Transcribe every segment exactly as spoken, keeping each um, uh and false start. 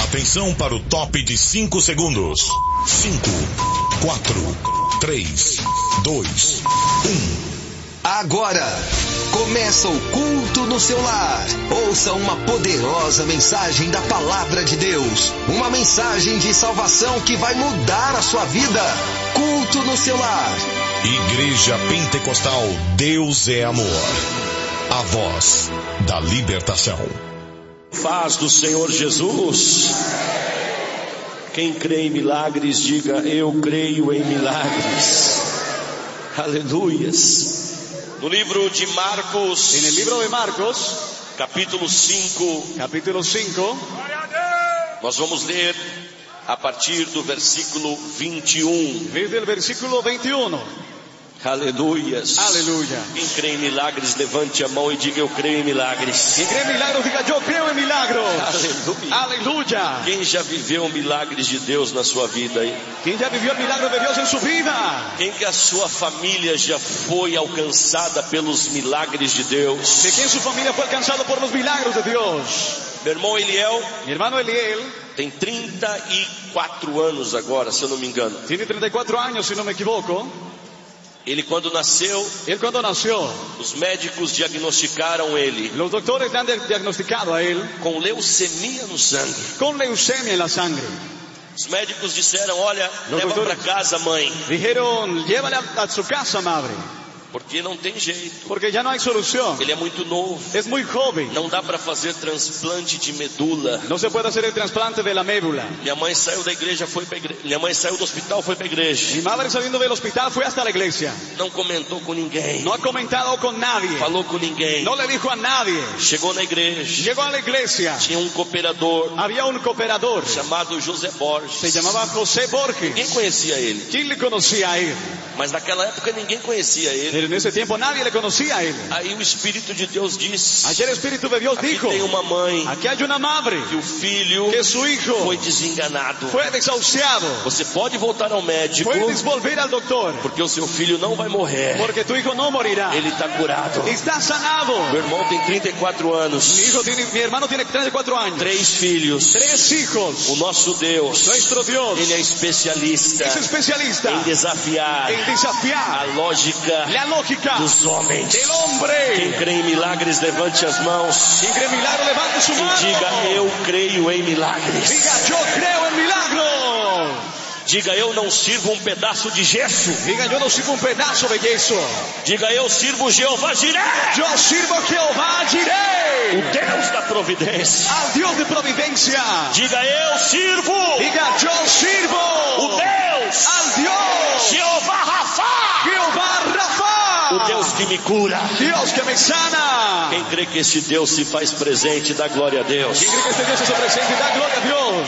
Atenção para o top de cinco segundos. cinco, quatro, três, dois, um. Agora, começa o culto no seu lar. Ouça uma poderosa mensagem da Palavra de Deus. Uma mensagem de salvação que vai mudar a sua vida. Culto no seu lar. Igreja Pentecostal Deus é Amor. A voz da libertação. Paz do Senhor Jesus. Quem crê em milagres, diga: eu creio em milagres. Aleluias. No livro de Marcos, en el libro de Marcos, capítulo cinco, capítulo cinco, nós vamos ler a partir do versículo vinte e um. desde el versículo veintiuno. Aleluias. Aleluya. Quem crê em milagres, levante a mão e diga: eu creio em milagres. Quien cree en milagros, diga: yo creo en milagros. Aleluia. Aleluya. Quem já viveu milagres de Deus na sua vida aí? Quien ya vivió el milagro de Dios en su vida. Quem que a sua família já foi alcançada pelos milagres de Deus? De quien su familia fue alcanzado por los milagros de Dios. Meu irmão Eliel Mi hermano Eliel tem trinta e quatro anos agora, se eu não me engano. tiene treinta y cuatro años, si no me equivoco. Ele, quando nasceu, Él cuando nació, os médicos diagnosticaram ele los doctores le han diagnosticado a él com leucemia no sangue. con leucemia en la sangre. Os médicos disseram: olha, Los leva para doctores- casa, mãe, Dijeron: llévale a, a su casa, madre, porque não tem jeito. porque ya no hay solución. Ele é muito novo. Es muy joven. Não dá para fazer transplante de medula. No se puede hacer el trasplante de la médula. Minha mãe saiu da igreja, foi para igreja. Minha mãe saiu do hospital, foi para a igreja. Mi madre, saliendo del hospital, fue hasta la iglesia. Não comentou com ninguém. No ha comentado con nadie. Falou com ninguém. No le dijo a nadie. Chegou na igreja. Llegó a la iglesia. Tinha um cooperador Había un cooperador. chamado José Se Borges. llamaba José Borges. Ninguém conhecia ele. ¿Quién le conocía a él? Mas naquela época ninguém conhecia ele. Pero en ese tiempo nadie le conocía a él. Aí o Espírito de Deus disse: Ayer el Espíritu de Dios aqui dijo: tem uma mãe aquí hay una madre que o filho que su hijo foi desenganado. fue desahuciado. Você pode voltar ao médico, Puedes volver al doctor, porque o seu filho não vai morrer. porque tu hijo no morirá. Ele está curado. Está sanado. Meu irmão tem trinta e quatro anos. Mi hijo tiene, mi hermano tiene treinta y cuatro años. Três filhos. Tres hijos. O nosso Deus, Nuestro Dios Ele é especialista es especialista em desafiar en desafiar a lógica la lógica dos homens. del Quem hombre. crê em milagres, levante as mãos Quien cree en milagro, levante su e mano. diga: eu creio em milagres. Diga: yo creo en milagros. Diga: eu não sirvo um pedaço de gesso. Diga: yo no sirvo un pedazo de yeso. Diga: eu sirvo Jeová Jireh, Yo sirvo a Jehová o Jireh, Deus da providência. al Dios de providencia. Diga: eu sirvo Diga: yo o sirvo Deus al Dios Jeová Rafa, Jehová o Rafa, Deus que me cura. Dios que me sana. Quem crê que esse Deus se faz presente, dá glória a Deus. Quien cree que este Dios se presente, da gloria a Dios.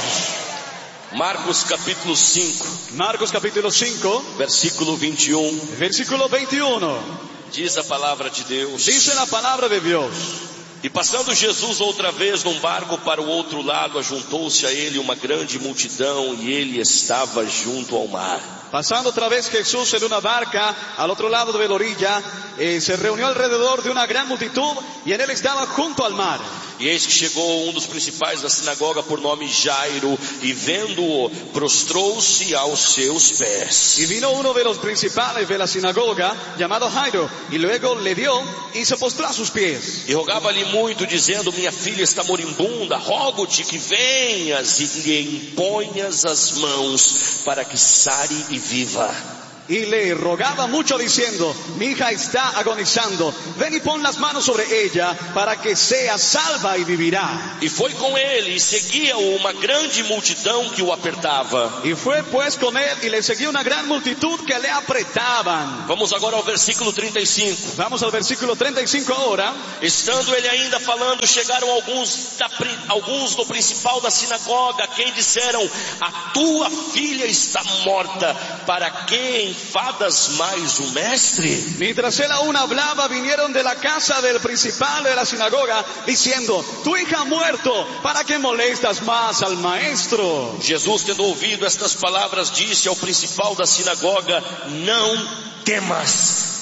Marcos capítulo cinco, Marcos capítulo cinco, versículo vinte e um, versículo veintiuno. diz a palavra de Deus: Dice la palabra de Dios: e passando Jesus outra vez num barco para o outro lado, ajuntou-se a ele uma grande multidão, e ele estava junto ao mar. pasando otra vez Jesús en una barca al otro lado de la orilla, eh, se reunió alrededor de una gran multitud y en él estaba junto al mar. E eis que chegou um dos principais da sinagoga, por nome Jairo, e vendo-o, prostrou-se aos seus pés. Y vino uno de los principales de la sinagoga, llamado Jairo, y luego le dio y se postró a sus pies. E rogava-lhe muito, dizendo: minha filha está moribunda, rogo-te que venhas e lhe imponhas as mãos, para que sare e viva. Y le rogaba mucho diciendo: mi hija está agonizando, ven y pon las manos sobre ella para que sea salva y vivirá. E foi com ele, e seguia-o uma grande multidão que o apertava. Y fue pues con él y le seguía una gran multitud que le apretaban. Vamos agora ao versículo trinta e cinco. Vamos al versículo treinta y cinco ahora. Estando ele ainda falando, chegaram alguns, da, alguns do principal da sinagoga, quem disseram: a tua filha está morta, para que enfadas mais o mestre? Mientras él aún hablaba, vinieron de la casa del principal de la sinagoga, diciendo: tu hija ha muerto, ¿para qué molestas más al maestro? Jesus, tendo ouvido estas palavras, disse ao principal da sinagoga: não temas,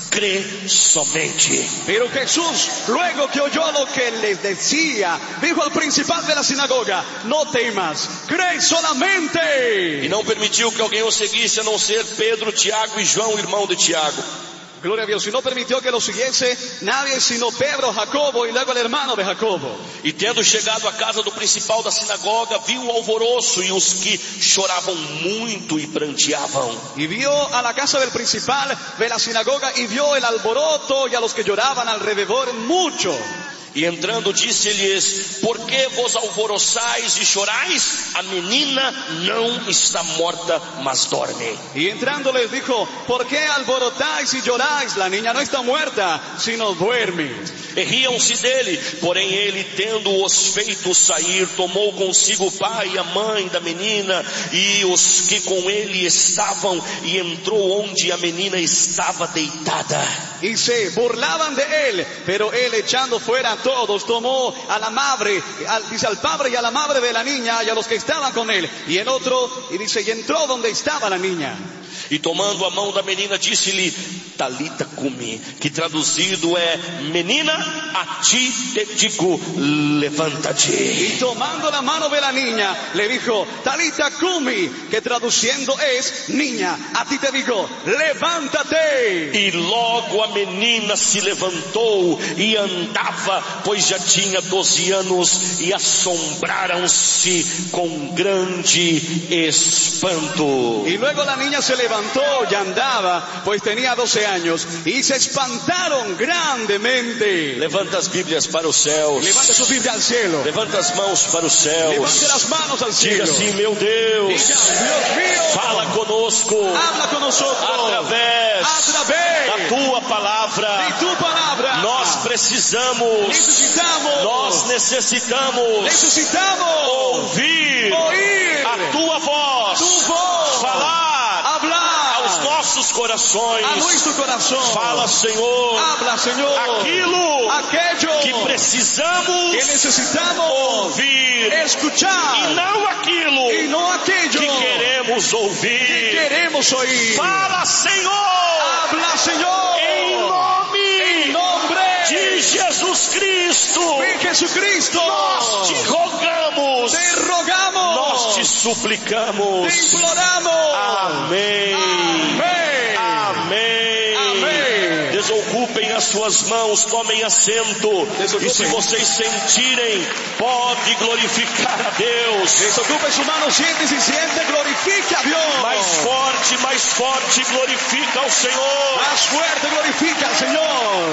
crê somente. Pero Jesús, luego que oyó lo que les decía, dijo al principal de la sinagoga: no temas, cree solamente. E não permitiu que alguém o seguisse a não ser Pedro, Tiago e João, irmão de Tiago. Gloria a Dios, y no permitió que lo siguiese nadie sino Pedro, Jacobo y luego el hermano de Jacobo. E tendo chegado à casa do principal da sinagoga, viu o alvoroço e os que choravam muito e pranteavam. Y vio a la casa del principal de la sinagoga y vio el alboroto y a los que lloraban alrededor mucho. E entrando disse-lhes: por que vos alvoroçais e chorais? A menina não está morta, mas dorme. Y entrando les dijo: ¿por qué alborotáis y lloráis? La niña no está muerta, sino duerme. E riam-se dele, porém ele, tendo-os feito sair, tomou consigo o pai e a mãe da menina e os que com ele estavam, e entrou onde a menina estava deitada. Y se burlaban de él, pero él, echando fuera a todos, tomó a la madre, al, dice al padre y a la madre de la niña y a los que estaban con él. Y el otro, y dice, y entró donde estaba la niña. E tomando a mão da menina, disse-lhe: Talita cumi, que traduzido é: menina, a ti te digo, levanta-te. Y tomando la mano de la niña, le dijo: Talita cumi, que traduciendo es: niña, a ti te digo, levántate. E logo a menina se levantou e andava, pois já tinha doze anos, e assombraram-se com grande espanto. Y luego la niña se levantó y andaba, pues tenía doce años, y se espantaron grandemente. Levanta as Bíblias para os céus. Levante su Biblia al cielo. Levanta as mãos para os céus. Levante las manos al cielo. Diga assim: meu Deus, Diga: Dios mío, fala conosco habla con nosotros através através da tua palavra. de tu palabra. Nós precisamos, necesitamos, nós necessitamos necesitamos ouvir oír a tua voz, tu voz, falar hablar aos nossos corações. a nuestro corazón. Fala, Senhor, Habla, Señor, aquilo aquello que precisamos que necesitamos ouvir, escuchar, e não aquilo y no aquello que queremos que ouvir. queremos oír. Fala, Senhor, Habla, Señor, em nome en nombre de Jesus Cristo. de Jesucristo. Nós te rogamos, Te rogamos, nós te suplicamos. te imploramos. Amém. Amém. Amém. Amém. Desocupem as suas mãos, tomem assento. Desocupem. E se vocês sentirem, pode glorificar a Deus. Desocupe su mano, siente y siente, glorifique a Dios. Mais forte, mais forte, glorifica ao Senhor. Más fuerte, glorifica al Señor.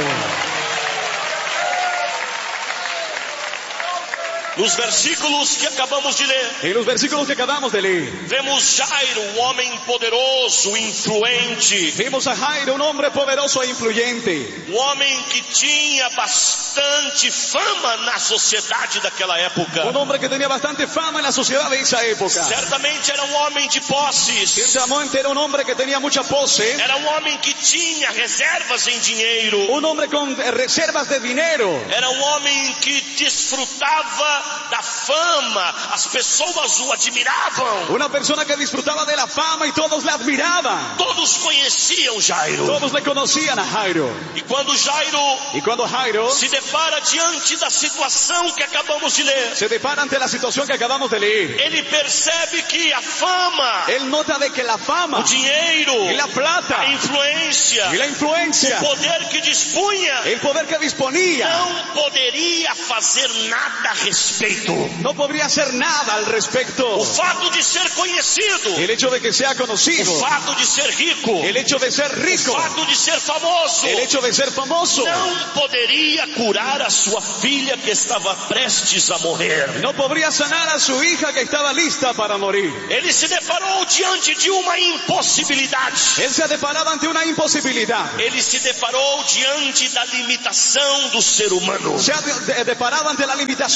Nos versículos que acabamos de ler, En los versículos que acabamos de leer, vemos Jairo, um homem poderoso, influente, vimos a Jairo, un hombre poderoso e influyente, um homem que tinha bastante fama na sociedade daquela época. un hombre que tenía bastante fama en la sociedad de esa época. Certamente era um homem de posses, Ciertamente era un hombre que tenía mucha pose, era um homem que tinha reservas em dinheiro, un hombre con reservas de dinero, era um homem que desfrutava da fama, as pessoas o admiravam, una persona que disfrutaba de la fama y todos la admiraban. todos conheciam Jairo. Todos le conocían a Jairo. E quando Jairo Y cuando Jairo se depara diante da situação que acabamos de ler, se depara ante la situación que acabamos de leer, ele percebe que a fama, él nota de que la fama o dinheiro, y la plata a influência, y la influencia, o poder que dispunha, el poder que disponía, não poderia fazer nada a respeito. no podría hacer nada al respecto. O fato de ser conhecido, El hecho de que sea conocido, o fato de ser rico, el hecho de ser o rico, fato de ser famoso, el hecho de ser famoso, não poderia curar a sua filha que estava prestes a morrer. no podría sanar a su hija que estaba lista para morir. Ele se deparou diante de uma impossibilidade. Él se deparaba ante una imposibilidad. Ele se deparou diante da limitação do ser humano. Se de- deparaba ante la limitación del ser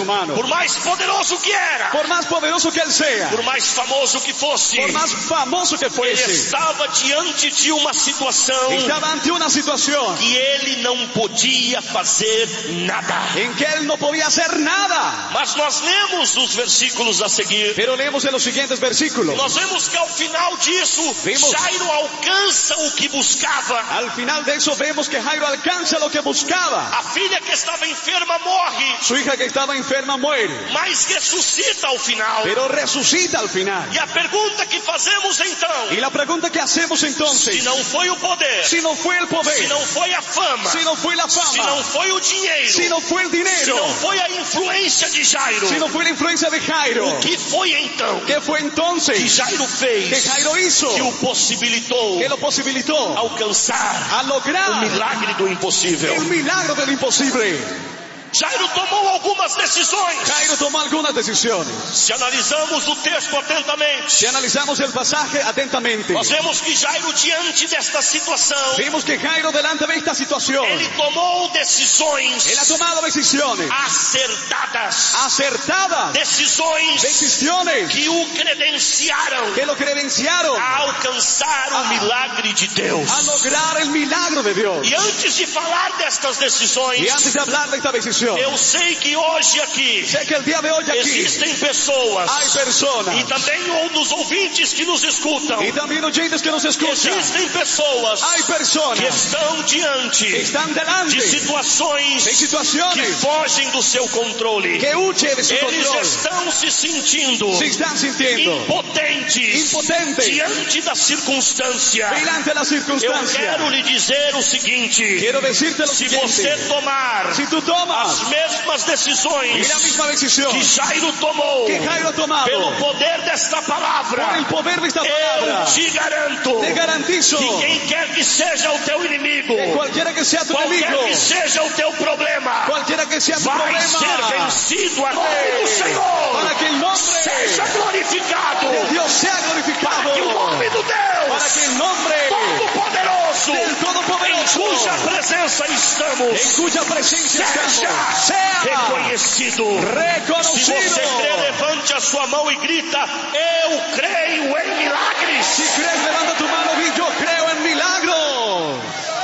humano. Por mais poderoso que era, Por más poderoso que él sea, por mais famoso que fosse, por más famoso que ele fuese, estava diante de uma situação estaba ante una situación que ele não podia fazer nada. en que él no podía hacer nada. Mas nós lemos os versículos a seguir. Pero leemos en los siguientes versículos. Nós vemos que ao final disso, Vimos. Jairo alcança o que buscava. Al final de eso vemos que Jairo alcanza lo que buscaba. A filha que estava enferma morre, Su hija que estaba enferma muere, mas ressuscita ao final. pero resucita al final. E a pergunta que fazemos então, Y la pregunta que hacemos entonces, se não foi o poder, si no fue el se poder, não foi a fama, si no fue la se não fama, foi o dinheiro, si no fue el se dinero, não foi a influência de Jairo, si no fue la influencia de Jairo, o que foi então ¿qué fue que entonces Jairo que fez Jairo hizo? que o possibilitou Que lo posibilitó alcançar a o lograr milagre do impossível? el milagro del imposible. Jairo tomou algumas decisões. Jairo tomó algunas decisiones. Se analisamos o texto atentamente, Si analizamos el pasaje atentamente, nós vemos que Jairo, diante desta situação, vemos que Jairo delante de esta situación, ele tomou decisões él ha tomado decisiones acertadas, acertadas, decisões decisiones que o credenciaram que lo credenciaron a alcançar o milagre de Deus. a lograr el milagro de Dios. E antes de falar destas decisões, Y antes de hablar de esta decisión, eu sei que hoje aqui sé que el día de hoy aquí existem pessoas, hay personas e também ou dos ouvintes que nos escutam, y también oyentes que nos escuchan. existem pessoas Hay que personas estão diante que están de delante situações de que situaciones fogem do seu controle. que huye de su Eles control, estão se sentindo se están sintiendo impotentes impotentes diante da circunstância. delante de la Eu circunstancia. quero lhe dizer o seguinte: Quiero decirte lo se você siguiente: tomar si tú tomas as mesmas y decisões la misma decisión que Jairo tomou, que Jairo ha tomado, pelo poder desta palavra, por el poder de esta eu palabra, te garanto te garantizo que quem quer que seja o teu inimigo, que cualquiera que sea tu qualquer enemigo, que seja o teu problema, cualquiera que sea tu vai ser problema, vencido a nome do Senhor. para que el nombre Seja glorificado, de Dios sea para glorificado, que o nome do Deus para que el nombre Todo-Poderoso, del em Todopoderoso, cuja presença estamos, en cuya presencia seja estamos, sea reconhecido. Se reconocido. você crê, levante a sua mão e grita: eu creio em milagres. Si crees, levanta tu mano y yo creo en milagros.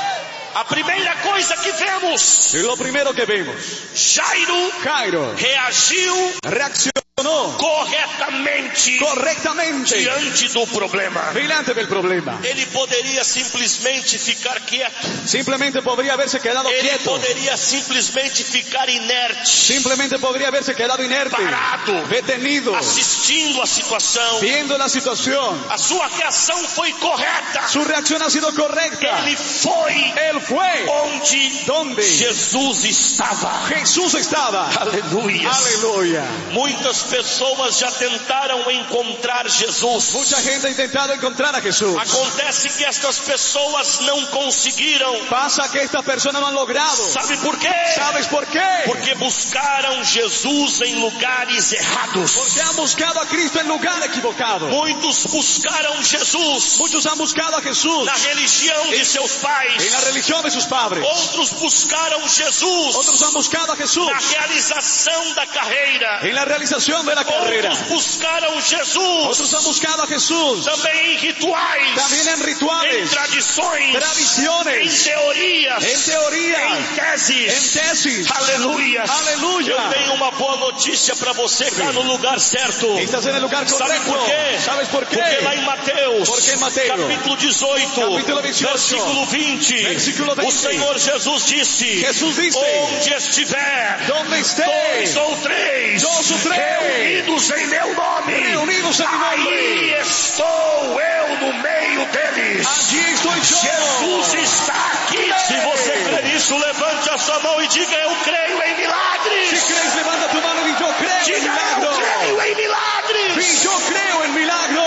A primeira coisa que vemos, Y lo primero que vemos, Jairo Jairo reagiu reaccionó corretamente correctamente diante do problema. delante del problema. Ele poderia simplesmente ficar quieto. Simplemente podría haberse quedado Ele quieto. poderia simplesmente ficar inerte, Simplemente podría haberse quedado inerte, parado, detenido, assistindo a situação. viendo la situación. A sua reação foi correta. Su reacción ha sido correcta. Ele foi Él fue onde donde Jesus estava. Jesús estaba. Aleluia. Aleluya. Muitas pessoas já tentaram encontrar Jesus. Mucha gente ha intentado encontrar a Jesús. Acontece que estas pessoas não conseguiram. Pasa que estas personas no han logrado. Sabe por quê? ¿Sabes por qué? Porque buscaram Jesus em lugares errados. Porque han buscado a Cristo en lugar equivocado. Muitos buscaram Jesus Muchos han buscado a Jesús na religião de seus en pais. la religión de sus padres. Outros buscaram Jesus Otros han buscado a Jesús na realização da carreira. en la realización de la carrera. Outros buscaram Jesus Otros han buscado a Jesús também em rituais, también en em rituales, tradições, em tradiciones, teorias, en teoría, em teses. en tesis. Aleluia. Aleluia. Eu tenho uma boa notícia para você, está no lugar certo. Estás en el lugar Sabe correcto. por quê? ¿Sabes por qué? Porque lá em Mateus, Porque em Mateus, capítulo dezoito, capítulo dezoito, versículo vinte, versículo o vinte, Senhor Jesus disse: Jesús dice, onde estiver donde esté dois ou três, dos ou três, reunidos em meu nome, reunidos em meu aí nome, estou eu no meio deles. allí estoy yo. Jesus está aqui. Se você crê nisso, levante a sua mão e diga: eu creio em milagres. Si crees, levanta tu mano y yo creo en Diga: eu milagro. creio em milagres. Y yo creo en milagro.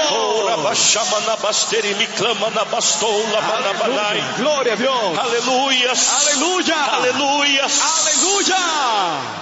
Aleluia. Gloria a Dios. Aleluia. Aleluya. Aleluia. Aleluya.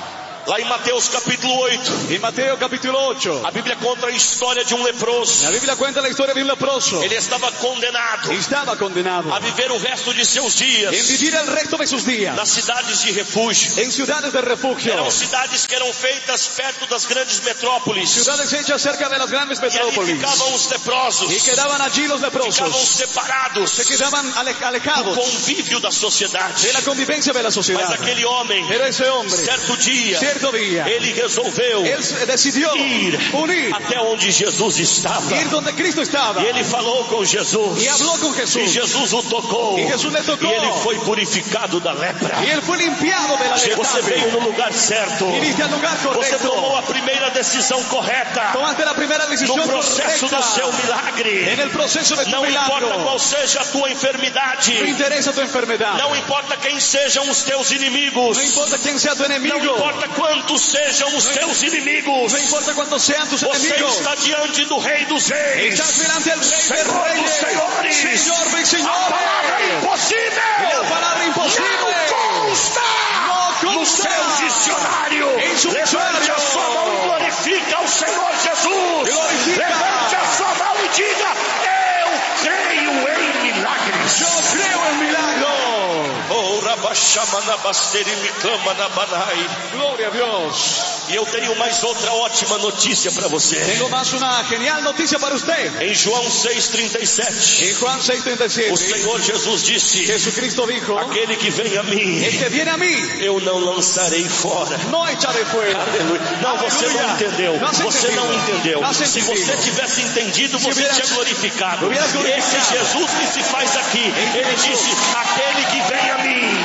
Lá em Mateus capítulo oito, En Mateo capítulo ocho, a Bíblia conta a história de um leproso. la Biblia cuenta la historia de un leproso. Ele estava condenado Estaba condenado a viver o resto de seus dias en vivir el resto de sus días nas cidades de refúgio. en ciudades de refugio, Eram cidades que eram feitas perto das grandes metrópoles. ciudades hechas cerca de las grandes E ali metrópolis. ficavam os leprosos. Y quedaban allí los Ficavam leprosos, separados se quedaban ale- do alejados convívio da sociedade. de la convivencia de la Mas sociedad. aquele homem, Pero ese hombre, certo dia, cierto día, ele resolveu él se- decidió ir unir, até onde Jesus estava. ir donde Cristo estaba, E ele falou com Jesus. y habló con E Jesús, Jesus o tocou. y Jesús le tocó, E ele foi purificado da lepra. y él fue limpiado de la Você veio lepra. no lugar certo. Viniste al lugar Você tomou correcto, a primeira decisão correta tomaste la primera no decisión processo do seu correcta milagre. en el proceso de tu Não importa milagro. qual seja a tua enfermidade. No interesa tu enfermedad, Não importa quem sejam os teus inimigos. no importa quién sea tu Não enemigo, importa quantos sejam os teus inimigos. no importa cuántos sean tus Você enemigos, está diante do Rei dos Reis. estás delante del Rey de Senhor dos Reyes, Senhores. Señor de A palavra Señores. impossível. La palabra imposible Não consta no no consta seu dicionário. em su Levante a dicionário. sua mão e glorifica ao Senhor Jesus. Glorifica. Levante a sua mão e diga: eu creio em milagres. Yo creo en milagro. Oh, Rabashamanabasteri Mikamanabanai. Gloria a Dios. E eu tenho mais outra ótima notícia para você. Tengo más una genial noticia para usted. Em João seis trinta e sete, En Juan seis treinta y o siete, Senhor Jesus disse: Jesucristo dijo, aquele que vem a mim, el que viene a mí, eu não lançarei fora. no echaré fuera. Aleluia. Não, você não Aleluia. entendeu. Não has Você entendido. não entendeu. Não has Se entendido. você tivesse entendido, você hubieras- tinha glorificado. hubieras glorificado. Esse Jesus que se faz aqui, ele disse: aquele que vem a mim,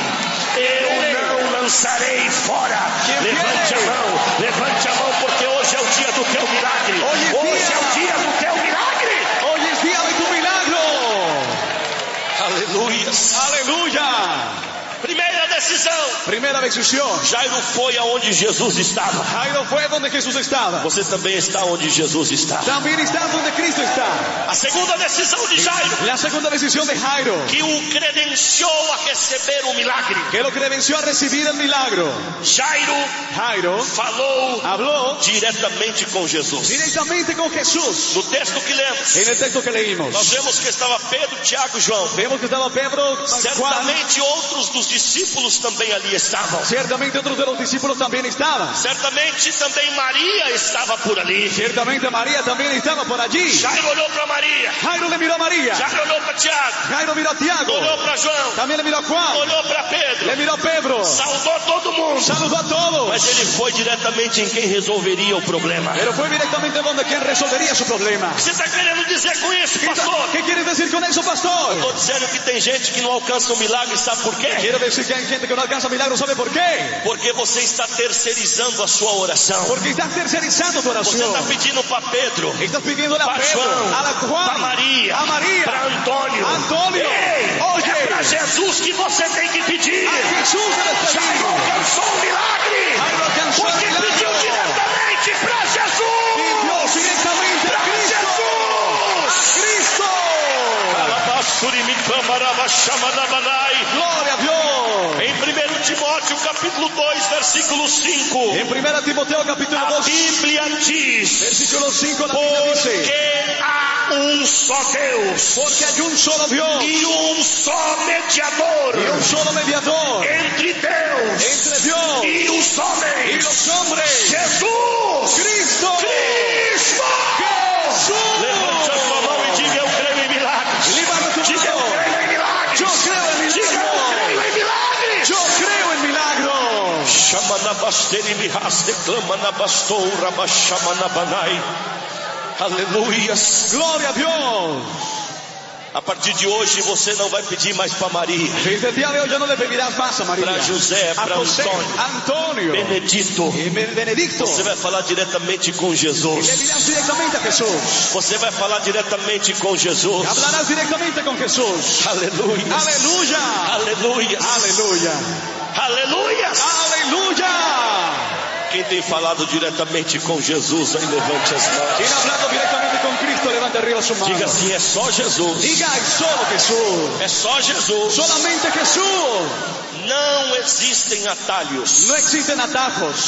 eu não lançarei fora. Que Levante a viene. mão, levante a mão, porque hoje é o dia do teu milagre. Hoje é Hoje dia. é o dia do teu milagre. Hoy es día de tu milagro. Aleluia. Aleluya. Primeira decisão. Primera decisión. Jairo foi aonde Jesus estava. Jairo fue donde Jesús estaba. Você também está onde Jesus está. También está donde Cristo está. A segunda decisão de Jairo, La segunda decisión de Jairo, que o credenciou a receber o milagre. que lo credenció a recibir el milagro. Jairo Jairo falou habló diretamente com Jesus. directamente con Jesús. No texto que lemos, En el texto que leímos, nós vemos que estava Pedro, Tiago e João. vemos que estaba Pedro, Juan, Certamente outros dos discípulos também ali estavam. ciertamente otros de los discípulos también estaban. Certamente também Maria estava por ali. Ciertamente María también estaba por allí. Jairo olhou para Maria. Jairo le miró a María. Jairo olhou para Tiago. Jairo miró a Tiago. Olhou para João. También le miró a Juan. Olhou para Pedro. Le miró a Pedro. Saudou todo mundo. Saludó a todos. Mas ele foi diretamente em quem resolveria o problema. Pero fue directamente donde quien resolvería su problema. O que você está querendo dizer com isso, ¿Qué, pastor? ¿Qué quieres decir con eso, pastor? Estou dizendo que tem gente que não alcança o milagre, sabe por quê? Quiero decir que hay gente que no alcanza milagros, ¿sabe por qué? Porque você está terceirizando a sua oração. Porque estás tercerizando tu Você oración. está pedindo para Pedro, Estás pidiéndole a para Pedro, João, a la para Juan, Maria, a María, para Antônio. Antônio. Ei, Oye. é para Jesus que você tem que pedir. a Jesús debes Jairo pedir. alcançou o milagre. Jairo alcanzó el Porque milagro. pediu diretamente para Jesus. Pidió directamente a Para Cristo. Jesus. A Cristo. Gloria a Dios. Em primeiro Timóteo capítulo dois, versículo cinco, En primera Timoteo capítulo a dos, Bíblia diz: versículo cinco, la Biblia dice, porque há um só Deus porque hay un solo Dios e um só mediador y un solo mediador entre Deus entre Dios e os y homens, los hombres. Jesus Cristo. Cristo. Levante a sua mão e diga: eu creio em milagres. Levanta tu Diga: eu mano. creio em milagres. Yo creo en Diga: eu milagros. creio em milagres. Yo creo en milagros. Chama na basteri mihas, declama na bastou, rabachama na banai. Aleluias. Gloria a Dios. A partir de hoje você não vai pedir mais para Maria, Desde el día de hoy ya no le pedirás más a María, para José, a para José, Antônio, Antonio Benedito. y Benedicto. Você vai falar diretamente com Le Jesus. dirás directamente a Jesús. Você vai falar diretamente com Jesus. Hablarás directamente con Jesús. Aleluia. Aleluya. Aleluia. Aleluya. Aleluia. Aleluya. Quem tem falado diretamente com Jesus, aí levante as Quien ha mãos. hablado directamente con Cristo, levante arriba su mano. Diga assim: é só Jesus. Diga, es solo Jesús. É só Jesus. Solamente Jesús. Não existem atalhos. No existen atajos.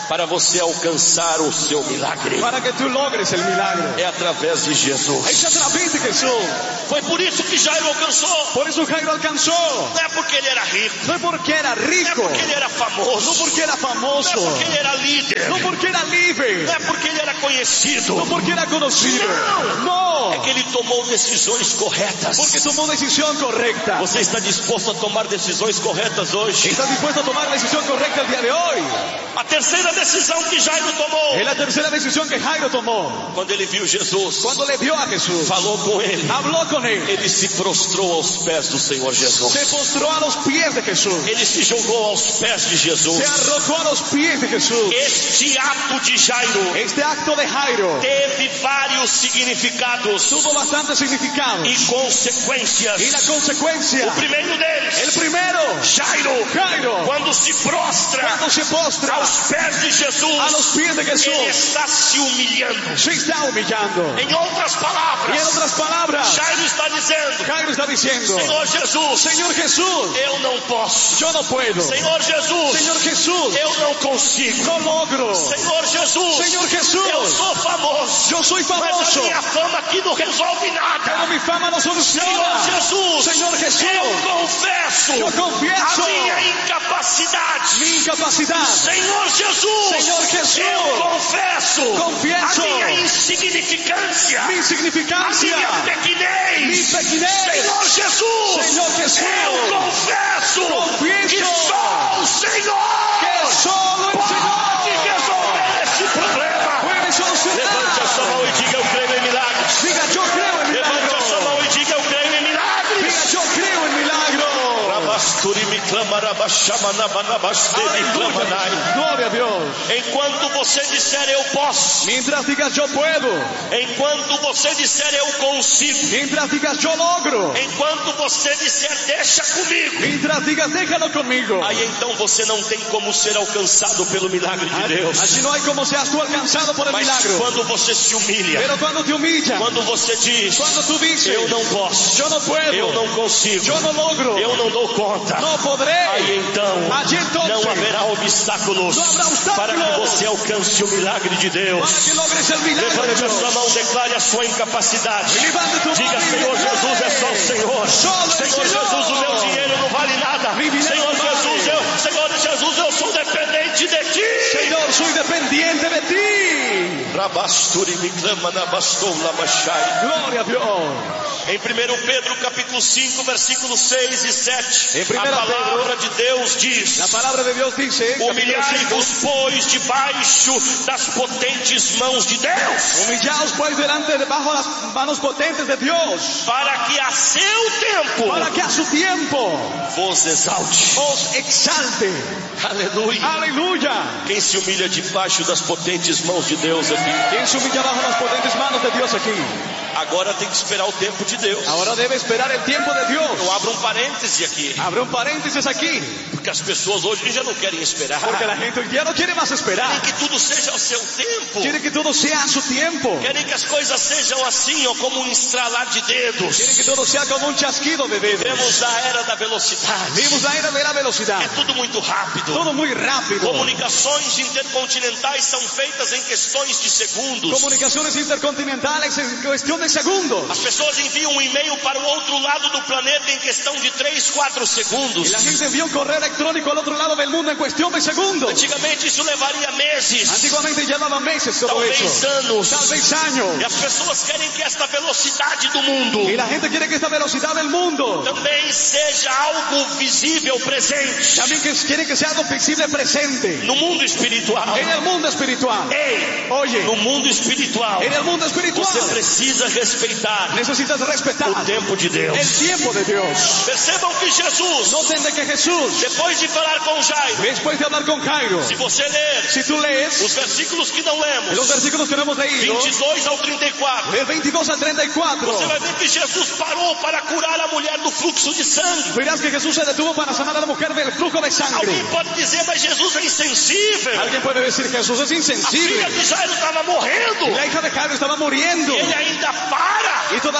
para você alcançar o seu milagre. para que tú logres el milagro. É através de Jesus. Es a través de Jesús. Foi por isso que Jairo alcançou. Por eso Jairo alcanzó. Não é porque ele era rico, No es porque era não é rico, porque ele era famoso, no porque era não é famoso, porque ele era líder, no porque era não líder, é porque ele era conhecido. no porque era conocido. No, É que ele tomou decisões corretas. porque tomó decisión correcta. Você está disposto a tomar decisões corretas hoje? ¿Estás dispuesto a tomar la decisión correcta el día de hoy? A terceira decisão que Jairo tomou, Es la tercera decisión que Jairo tomó. quando ele viu Jesus, Cuando le vio a Jesús, falou com ele, habló con él, ele se prostrou aos pés do Senhor Jesus. se postró a los pies de Jesús, Ele se jogou aos pés de Jesus. se arrojó a los pies de Jesús. Este ato de Jairo Este acto de Jairo teve vários significados tuvo bastante significado. e consequências. Y la consecuencia, O primeiro deles, el primero, Jairo, Jairo, quando se prostra cuando se postra aos pés de a Jesus, los pies de ele Jesús, está se humilhando. se está humillando. Em outras Y en palavras, otras palabras, Jairo está dizendo: Jairo está diciendo, Senhor Jesus, Señor Jesús, eu não posso. yo no puedo. Senhor Jesus, Señor Jesús, eu não consigo. no logro. Senhor Jesus, Señor eu Jesús, sou famoso, yo soy mas a famoso, minha fama aqui não resolve nada. pero mi fama no Senhor soluciona. Jesus, Señor Jesús, eu confesso yo confieso a minha incapacidade. mi incapacidad. Senhor Jesus, Señor Jesús, eu confesso, confieso a minha insignificância, mi a insignificancia, minha mi pequenez. pequenez. Senhor Jesus, Señor Jesús, eu confesso confieso que só o Senhor que solo el pode Señor resolver esse problema. puede Levante a sua solucionar. mão e diga: eu creio em milagres. Diga, yo creo en Levante a sua milagro. mão e diga: eu creio em milagres. Diga, yo creo en milagro. Rabasturi me clama, rabachama, nabanabaste me clama, nai. Aleluya. Gloria a Dios. Enquanto você disser eu posso, Mientras digas yo puedo, enquanto você disser eu consigo, mientras digas yo logro, enquanto você disser deixa comigo, mientras digas déjalo conmigo, aí então você não tem como ser alcançado pelo milagre de Deus. allí no hay como seas tú alcanzado por el Mas milagro. quando você se humilha, Pero cuando te humillan, quando você diz cuando tú dices, eu não posso, yo no puedo, eu não consigo, yo no logro, eu não dou conta, no podré, aí então allí entonces não haverá obstáculos não haverá obstáculo para que você alcance o milagre de Deus. para que logres el milagro de Levante a Dios. sua mão, declare a sua incapacidade. Levante tu Diga: mão e Senhor declare. Jesus, é só o Senhor. Solo el Senhor Señor. Jesus, o meu dinheiro não vale nada. Mi dinheiro Senhor não vale. Jesus, eu, Senhor Jesus, eu sou dependente de Ti. Señor, soy dependiente de ti. Rabasturi me clama na bastola machai. Gloria a Dios. Em primeiro Pedro capítulo cinco, versículos seis e sete, Em a primeira palavra de Deus diz: La palabra de Dios dice, capítulo humilhai-vos, cinco, pois, debaixo das potentes mãos de Deus, humillaos pues delante debajo las manos potentes de Dios, para que a seu tempo para que a su tiempo vos exalte. os exalte. Aleluia. Aleluya. Quem se humilha debaixo das potentes mãos de Deus aqui, ¿Quién se humilla bajo las potentes manos de Dios aquí? agora tem que esperar o tempo de Deus. Ahora debe esperar el tiempo de Dios. Eu abro um parêntese aqui, Abre un paréntesis aquí, porque as pessoas hoje já não querem esperar. porque la gente hoy día no quiere más esperar. Querem que tudo seja ao seu tempo. Quiere que todo sea a su tiempo. Querem que as coisas sejam assim, ó, como um estralar de dedos. Quiere que todo sea como un chasquido de dedos. Vemos a era da velocidade. Vivimos la era de la velocidad. É tudo muito rápido. Todo muy rápido. Comunicações intercontinentais são feitas em questões de segundos. Comunicaciones intercontinentales en cuestión de segundos. As pessoas enviam um e-mail para o outro lado do planeta em questão de três, quatro segundos. Y la gente envía un correo electrónico al otro lado del mundo en cuestión de segundos. Antigamente isso levaria meses, Antiguamente llevaba meses todo talvez eso. anos. Tal vez años. E as pessoas querem que esta velocidade do mundo Y la gente quiere que esta velocidad del mundo também seja algo visível, presente, también que quiere que sea algo visible presente no mundo espiritual. en el mundo espiritual. Ei, Oye, no mundo espiritual, en el mundo espiritual você precisa respeitar necesitas respetar o tempo de el Deus. tiempo de Dios. Percebam que Jesus, Noten de que Jesús, depois de falar com Jairo, después de hablar con Jairo, se você ler si tú lees os versículos que não los lemos, versículos que no hemos leído, vinte e dois ao trinta e quatro, del veintidós al treinta y cuatro, você vai ver que Jesus parou para curar a mulher do fluxo de sangue. verás que Jesús se detuvo para sanar a la mujer del flujo de sangre. Alguém pode dizer, mas Jesus é insensível. Alguien puede decir, Jesús es A filha insensible. de Jairo estava morrendo. Y la hija de Jairo estaba muriendo. E ele ainda para Y todavía él para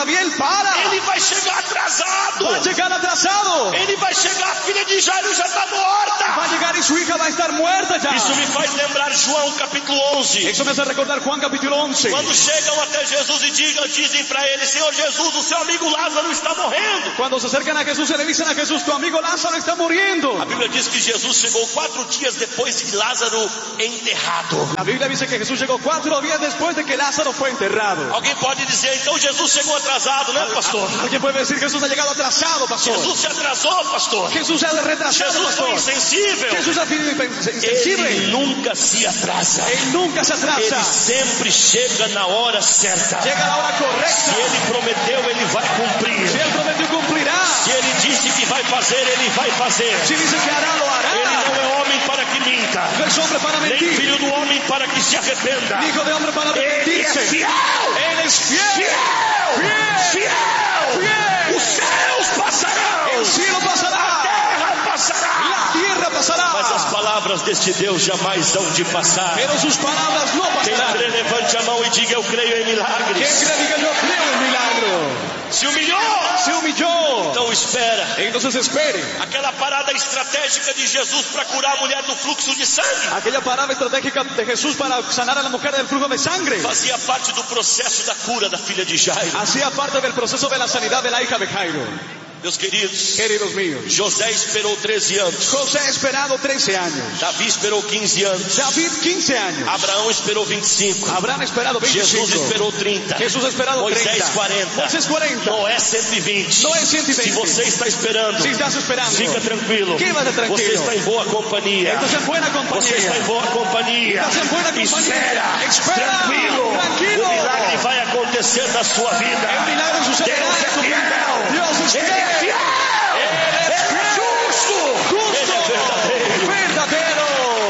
para. Ele vai chegar atrasado. Va a llegar atrasado. Ele vai chegar, a filha de Jairo já está morta. Va a llegar y su hija va a estar muerta ya. Isso me faz lembrar João capítulo onze. Eso me hace recordar Juan capítulo once. Quando chegam até Jesus e digam, dizem para ele: Senhor Jesus, o seu amigo Lázaro está morrendo. Cuando se acercan a Jesús y le dicen a Jesús, tu amigo Lázaro está muriendo. A Bíblia diz que Jesus chegou quatro dias depois de Lázaro enterrado. La Biblia dice que Jesús llegó cuatro días después de que Lázaro fue enterrado. Alguém pode dizer, então Jesus chegou atrasado, né, pastor? Alguien puede decir, Jesús ha llegado atrasado, pastor. Jesus se atrasou, pastor. Jesús se ha retrasado, Jesus foi pastor. insensível. Jesús ha sido insensible. Ele nunca se atrasa. Él nunca se Ele atrasa. sempre chega na hora certa. Llega a la hora Se correcta. ele prometeu, ele vai cumprir. Si él prometió, cumplirá. Se ele disse que vai fazer, ele vai fazer. Si dice que hará, lo Ele hará. não é homem para que minta, No es hombre para nem mentir. filho do homem para que se arrependa. Hijo de hombre para Ele é arrepentirse. fiel. Él es fiel. Fiel. Fiel. Fiel. Fiel. Os céus passarão. El cielo A pasará. terra passará. La tierra pasará. Mas as palavras deste Deus jamais hão de passar. Pero sus palabras no Quem pasarán. crê, levante a mão e diga: eu creio em Quien milagres. cree, diga, yo creo en milagro. Se humilhou. Se humilló. Então espera. Entonces espere. Aquela parada estratégica de Jesus para curar a mulher do fluxo de sangue Aquella parada estratégica de Jesús para sanar a la mujer del flujo de sangre fazia parte do processo da cura da filha de Jairo. hacía parte del proceso de la sanidad de la hija de Jairo. Meus queridos, Queridos míos, José esperou treze anos, José ha esperado trece años, Davi esperou quinze anos, David quince años, Abraão esperou vinte e cinco, Abraham ha esperado Jesus veinticinco, esperou trinta, Jesús ha esperado Moisés treinta, quarenta, Moisés cuarenta, Noé cento e vinte. Noé cento e vinte. Se você está esperando, Si estás esperando, fica tranquilo, quédate tranquilo. você está em boa companhia. estás en buena Você está em compañía. boa companhia. Estás em boa companhia. Espera, Espera, tranquilo. tranquilo. O milagre vai acontecer na sua vida. El milagro sucederá Deus en tu é vida. fiel. Dios es Ele é fiel. fiel. Ele é Ele é justo. Justo. Ele é verdadeiro. Verdadero.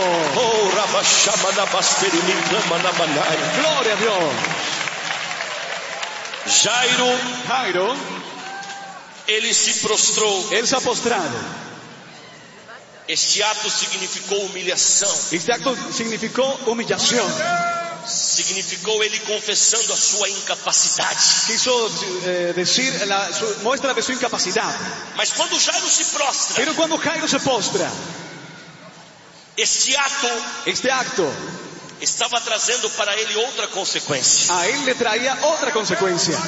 Oh, Rabashama na Basteri Miklama na Manai. Gloria a Dios. Jairo, Jairo, ele se prostrou. él se ha postrado. Este ato significou humilhação. Este acto significó humillación. Significou ele confessando a sua incapacidade. Quiso eh, decir la su, muestra de su incapacidad. Mas quando Jairo se prostra, Pero cuando Jairo se postra, este ato este acto estava trazendo para ele outra consequência. a él le traía otra consecuencia.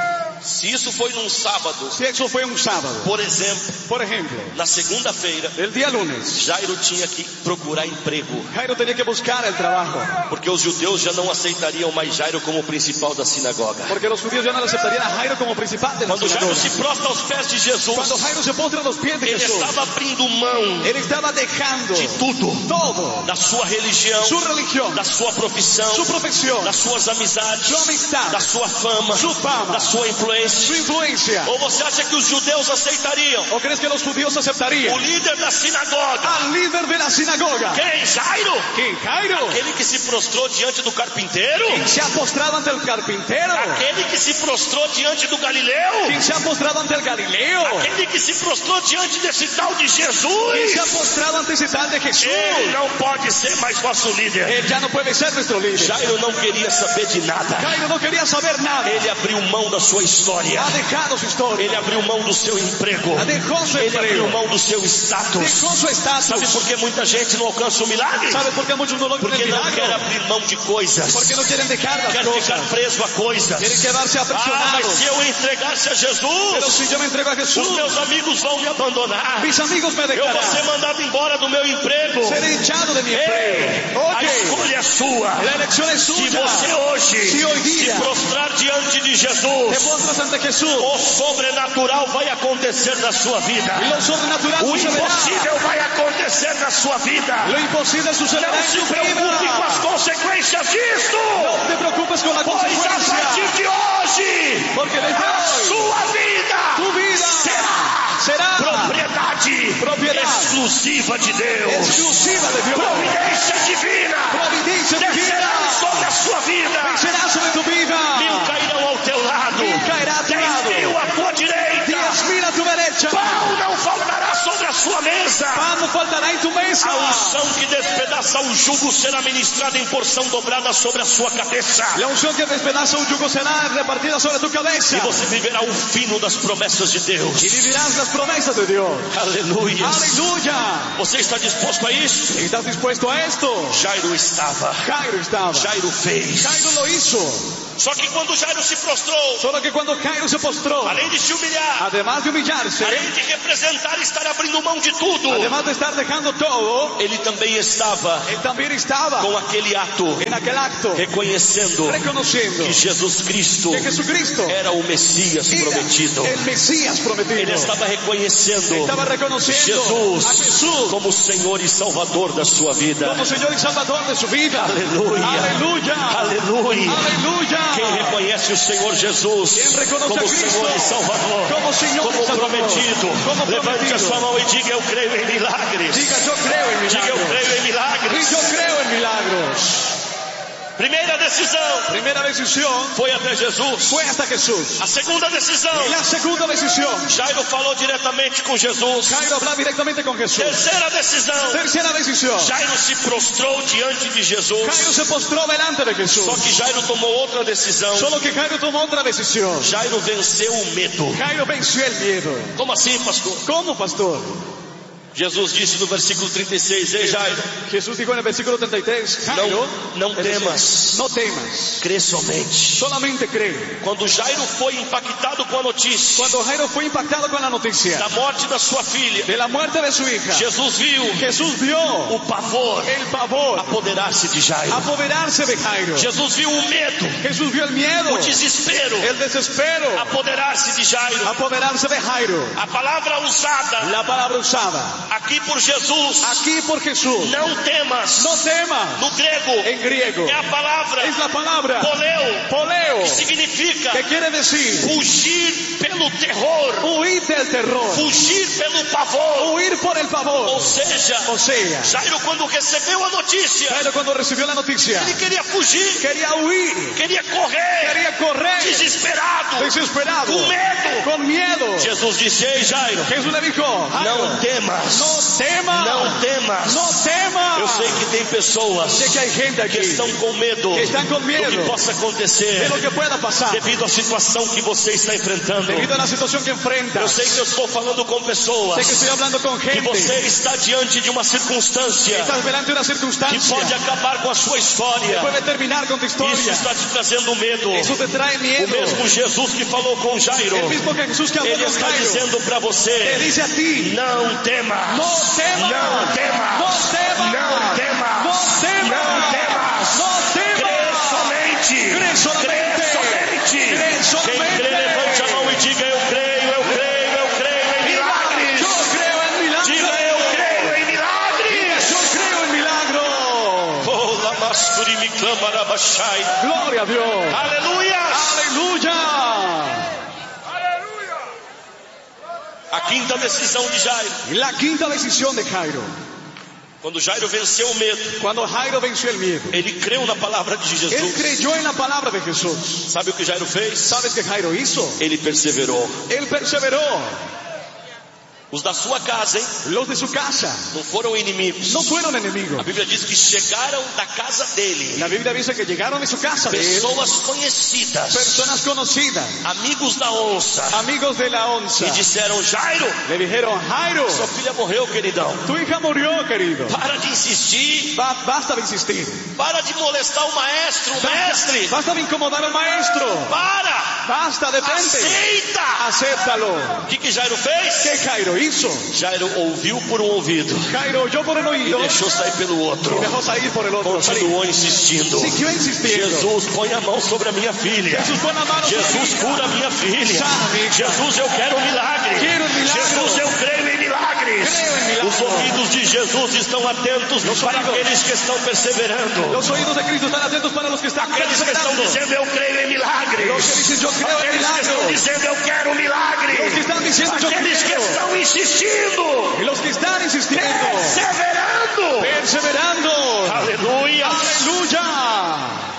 Se isso foi num sábado, Si eso fue un sábado, por exemplo, por ejemplo, na segunda-feira, el día lunes, Jairo tinha que procurar emprego, Jairo tenía que buscar el trabajo, porque os judeus já não aceitariam mais Jairo como principal da sinagoga. porque los judíos ya no le aceptarían a Jairo como principal de la Quando Jairo sinagoga. se prostra aos pés de Jesus, Cuando Jairo se postra a los pies de ele Jesús, estava abrindo mão él estaba dejando de tudo, todo, da sua religião, su religión, da sua profissão, su profesión, das suas amizades, su amistad, da sua fama, su fama, da sua influência. su influencia. Ou você acha que os judeus aceitariam ¿O crees que los judíos o aceptarían líder da sinagoga? al líder de la sinagoga? Quem? Jairo? ¿Quién? Jairo. Aquele que se prostrou diante do carpinteiro? ¿Quién se ha postrado ante el carpintero? Aquele que se prostrou diante do Galileu? ¿Quién se ha postrado ante el Galileo? Aquele que se prostrou diante desse tal de ¿Quién se ha Jesus? postrado ante ese tal de Jesús? Ele não pode ser mais nosso líder. Él ya no puede ser nuestro líder. Jairo não queria saber de nada. Jairo no quería saber nada. Ele abriu mão da sua história. Ha dejado su historia. Ele abriu mão do seu emprego. Dejó su Ele abriu empleo. mão do seu status. Dejó su estatus. Sabe por que muita gente não alcança o milagre? ¿Sabes por qué muchos no logran Porque el não quer milagro? abrir mão de coisas. Porque no quieren dejar las Quer cosas. ficar preso a coisas. Quieren quedarse Ah, mas aprisionados. se eu entregar-se a Pero Jesus, si yo me entrego a os Jesús, meus amigos vão me abandonar. mis amigos me Eu vou ser dejarán. mandado embora do meu emprego. Seré echado de mi Ei, empleo. a Oye, escolha é sua. la elección es Se suya. você hoje Se hoy se día prostrar diante de te Jesus, postras ante Jesús, o sobrenatural vai acontecer na sua vida. y lo sobrenatural O sucederá. impossível vai acontecer na sua vida. Lo imposible sucederá Não en se tu preocupe com as vida. consequências disto, No te preocupes con la pois a consecuencia. partir de hoje, Porque desde a hoy, sua vida tu vida será será propriedade Propriedade exclusiva de Deus. exclusiva de Dios. Providência divina Providencia descerá divina. sobre a sua vida. Será sobre tu vida. Mil cairão ao teu lado, Mil cairá a tu dez lado. mil à tua direita. Diez mil a tu derecha. Pão não faltará sobre a sua mesa. Pan Algo faltará em tu mesa. A unção que despedaça o jugo será ministrada em porção dobrada sobre a sua cabeça. La unción que despedaza un yugo será repartida sobre tu cabeza. E você viverá o fino das promessas de Deus. Y vivirás las promesas de Dios. Aleluia. Aleluya. Você está disposto a isso? ¿Estás dispuesto a esto? Jairo estava. Jairo estaba. Jairo fez. Jairo lo hizo. Só que quando Jairo se prostrou, Solo que cuando Jairo se postró, além de se humilhar, además de humillarse, além de representar estar abrindo mão de tudo, además de estar dejando todo, ele também estava él también estaba com aquele ato, en aquel acto, reconhecendo reconociendo que Jesus Cristo que Jesucristo era o Messias era prometido. el Mesías prometido. Ele estava reconhecendo Estaba reconociendo Jesus a Jesús como Senhor e Salvador da sua vida. como Señor y Salvador de su vida. Aleluia. Aleluya. Aleluia. Aleluya. Quem reconhece o Senhor Jesus Quem reconhece como a Cristo Senhor e Salvador, como Senhor como e Salvador, prometido, como levante prometido. a sua mão e diga: eu creio em milagres. Diga, yo creo en Diga: eu milagros. creio em milagres. Y yo creo en milagros. Primeira decisão Primera decisión foi até Jesus. fue hasta Jesús. A segunda decisão, Y la segunda decisión, Jairo falou diretamente com Jesus. Jairo hablaba directamente con Jesús. Terceira decisão, Tercera decisión, Jairo se prostrou diante de Jesus. Jairo se postró delante de Jesús. Só que Jairo tomou outra decisão. Solo que Jairo tomó otra decisión. Jairo venceu o medo. Jairo venció el miedo. Como assim, pastor? ¿Cómo, pastor? Jesus disse no versículo trinta e seis: Ei, Jairo, Jesús dijo en el versículo treinta y tres, Jairo, não, não es decir, temas, no temas, crê somente. solamente cree. Quando Jairo foi impactado com a notícia Cuando Jairo fue impactado con la noticia da morte da sua filha, de la muerte de su hija, Jesus viu Jesús vio o pavor el pavor apoderar-se de Jairo. apoderarse de Jairo. Jesus viu o medo, Jesús vio el miedo, o desespero el desespero apoderar-se de Jairo. apoderarse de Jairo. A palavra usada La palabra usada aqui por Jesus, aquí por Jesús, não temas, no temas, no grego, en griego, é a palavra es la palabra poleu, poleo, que significa que quiere decir fugir pelo terror, huir del terror, fugir pelo pavor. huir por el Ou pavor. seja, O sea, Jairo, quando recebeu a notícia, Jairo cuando recibió la noticia, ele queria fugir, quería huir, queria correr, quería correr, desesperado, desesperado, com medo. con miedo. Jesus disse: Ei, Jairo, Jesús le dijo, Jairo, não temas, no temas, não temas. no temas. Eu sei que tem pessoas Sé que hay gente que aquí estão com medo que están con do miedo que possa acontecer de lo que pueda pasar devido à situação que você está enfrentando. debido a la situación que enfrenta. Eu sei que eu estou falando com pessoas Sé que estoy hablando con que gente você está diante de uma circunstância estás delante de una que circunstancia pode acabar com a sua história. puede terminar con tu Isso historia. está te trazendo medo. Eso te trae O miedo. mesmo Jesus que falou com Jairo, El mismo que Jesús que habló ele con está Jairo dizendo para te você: dice a ti, não temas, no temas, não temas, no temas, não temas, no temas, não temas. no temas. Crê somente, Crê solamente, crê somente. crê solamente. Quem crê, levante a mão e diga: eu creio, eu creio, eu creio em milagres. Yo creo en milagros. Diga: eu creio em milagres. Yo creo en milagros. Oh, Lamasturi me clama Rabashai. Gloria a Dios. Aleluia. Aleluya. A quinta decisão de Jairo. La quinta decisión de Jairo. Quando Jairo venceu o medo, Cuando Jairo venció el miedo, ele creu na palavra de él Jesus. creyó en la palabra de Jesús. Sabe o que Jairo fez? ¿Sabes qué Jairo hizo? Ele perseverou. Él perseveró. Os da sua casa, hein? Los de su casa Não foram inimigos. no fueron A enemigos. Bíblia diz que chegaram da casa dele La Biblia dice que llegaron de su casa de él pessoas conhecidas, personas conocidas, amigos da onça, amigos de la onza. e disseram: Jairo, Le dijeron, Jairo, sua filha morreu, queridão. tu hija murió, querido. Para de insistir, Ba- basta de insistir. para de molestar o maestro, o mestre. Basta de incomodar al maestro. Para, Basta, detente. aceita. Acéptalo. O que que Jairo fez? ¿Qué Jairo hizo? Jairo ouviu por um ouvido Jairo oyó por el e oído deixou sair pelo outro. y dejó salir por el otro. Continuou insistindo. Siguió insistiendo. Jesus, põe a mão sobre a minha filha. Jesús pon la mano sobre Jesus, mi hija. cura a minha filha. Sana mi hija. Jesus, eu quero um milagre. Quero um milagre. Jesus, eu creio em milagres. Creio em milagres. Os ouvidos de Jesus estão atentos para ouvidos. aqueles que estão perseverando. Los oídos de Cristo están atentos para los que están Aqueles que estão perseverando. dizendo: eu creio em milagres. Los que dicen, yo creo en Aqueles que estão milagros. dizendo: eu quero um milagre. Los que están diciendo, yo Aqueles que quiero. estão insistindo, Y los que están insistiendo, perseverando. perseverando. Aleluia. Aleluya.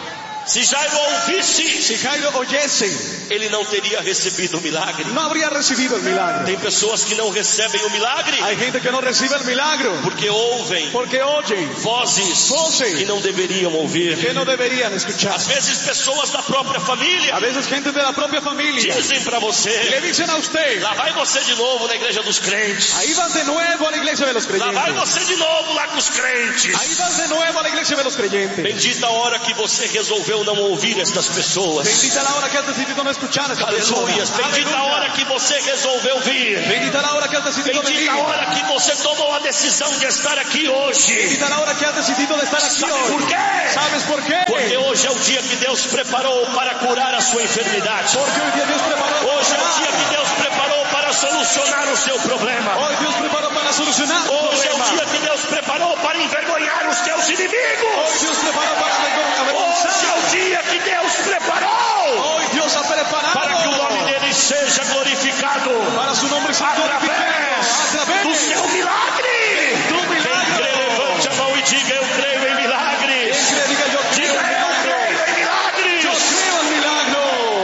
Se Jairo ouvisse, si Jairo oyese, ele não teria recebido o milagre. no habría recibido el milagro. Tem pessoas que não recebem o milagre Hay gente que no recibe el milagro porque ouvem porque oyen vozes Vozes. que não deveriam ouvir. que no deberían escuchar. Às vezes pessoas da própria A família veces gente de la propia familia dizem para le você: dicen a usted, lá vai você de novo na igreja dos crentes. ahí vas de nuevo a la iglesia de los Lá vai creyentes. você de novo lá com os crentes. Ahí vas de nuevo a la iglesia de los creyentes. Bendita a hora que você resolveu não ouvir estas pessoas. Bendita la hora que has decidido no escuchar a esta persona. Aleluia. Bendita a hora que você resolveu vir. Bendita la hora que has decidido venir. Bendita a hora que você tomou a decisão de estar aqui hoje. Bendita la hora que has decidido de estar aquí Sabe hoy. por quê? ¿Sabes por qué? Porque hoje é o dia que Deus preparou para curar a sua enfermidade. Porque hoy día Dios preparó Hoje é o dia que Deus preparou para solucionar o seu problema. Hoy Dios preparó para solucionar tu Hoje é o problema. dia que Deus preparou para envergonhar os teus Hoy inimigos. Dios preparó para avergonzar. Hoje é o dia que Deus preparou Hoy Dios ha preparado para que o nome dele seja glorificado para su nombre sea glorificado através a través do seu milagre. tu Quem milagro. crê, levante a mão e diga: eu creio em milagres. Quien cree, diga yo creo Diga: en eu milagro. creio em milagres. Yo creo en milagro.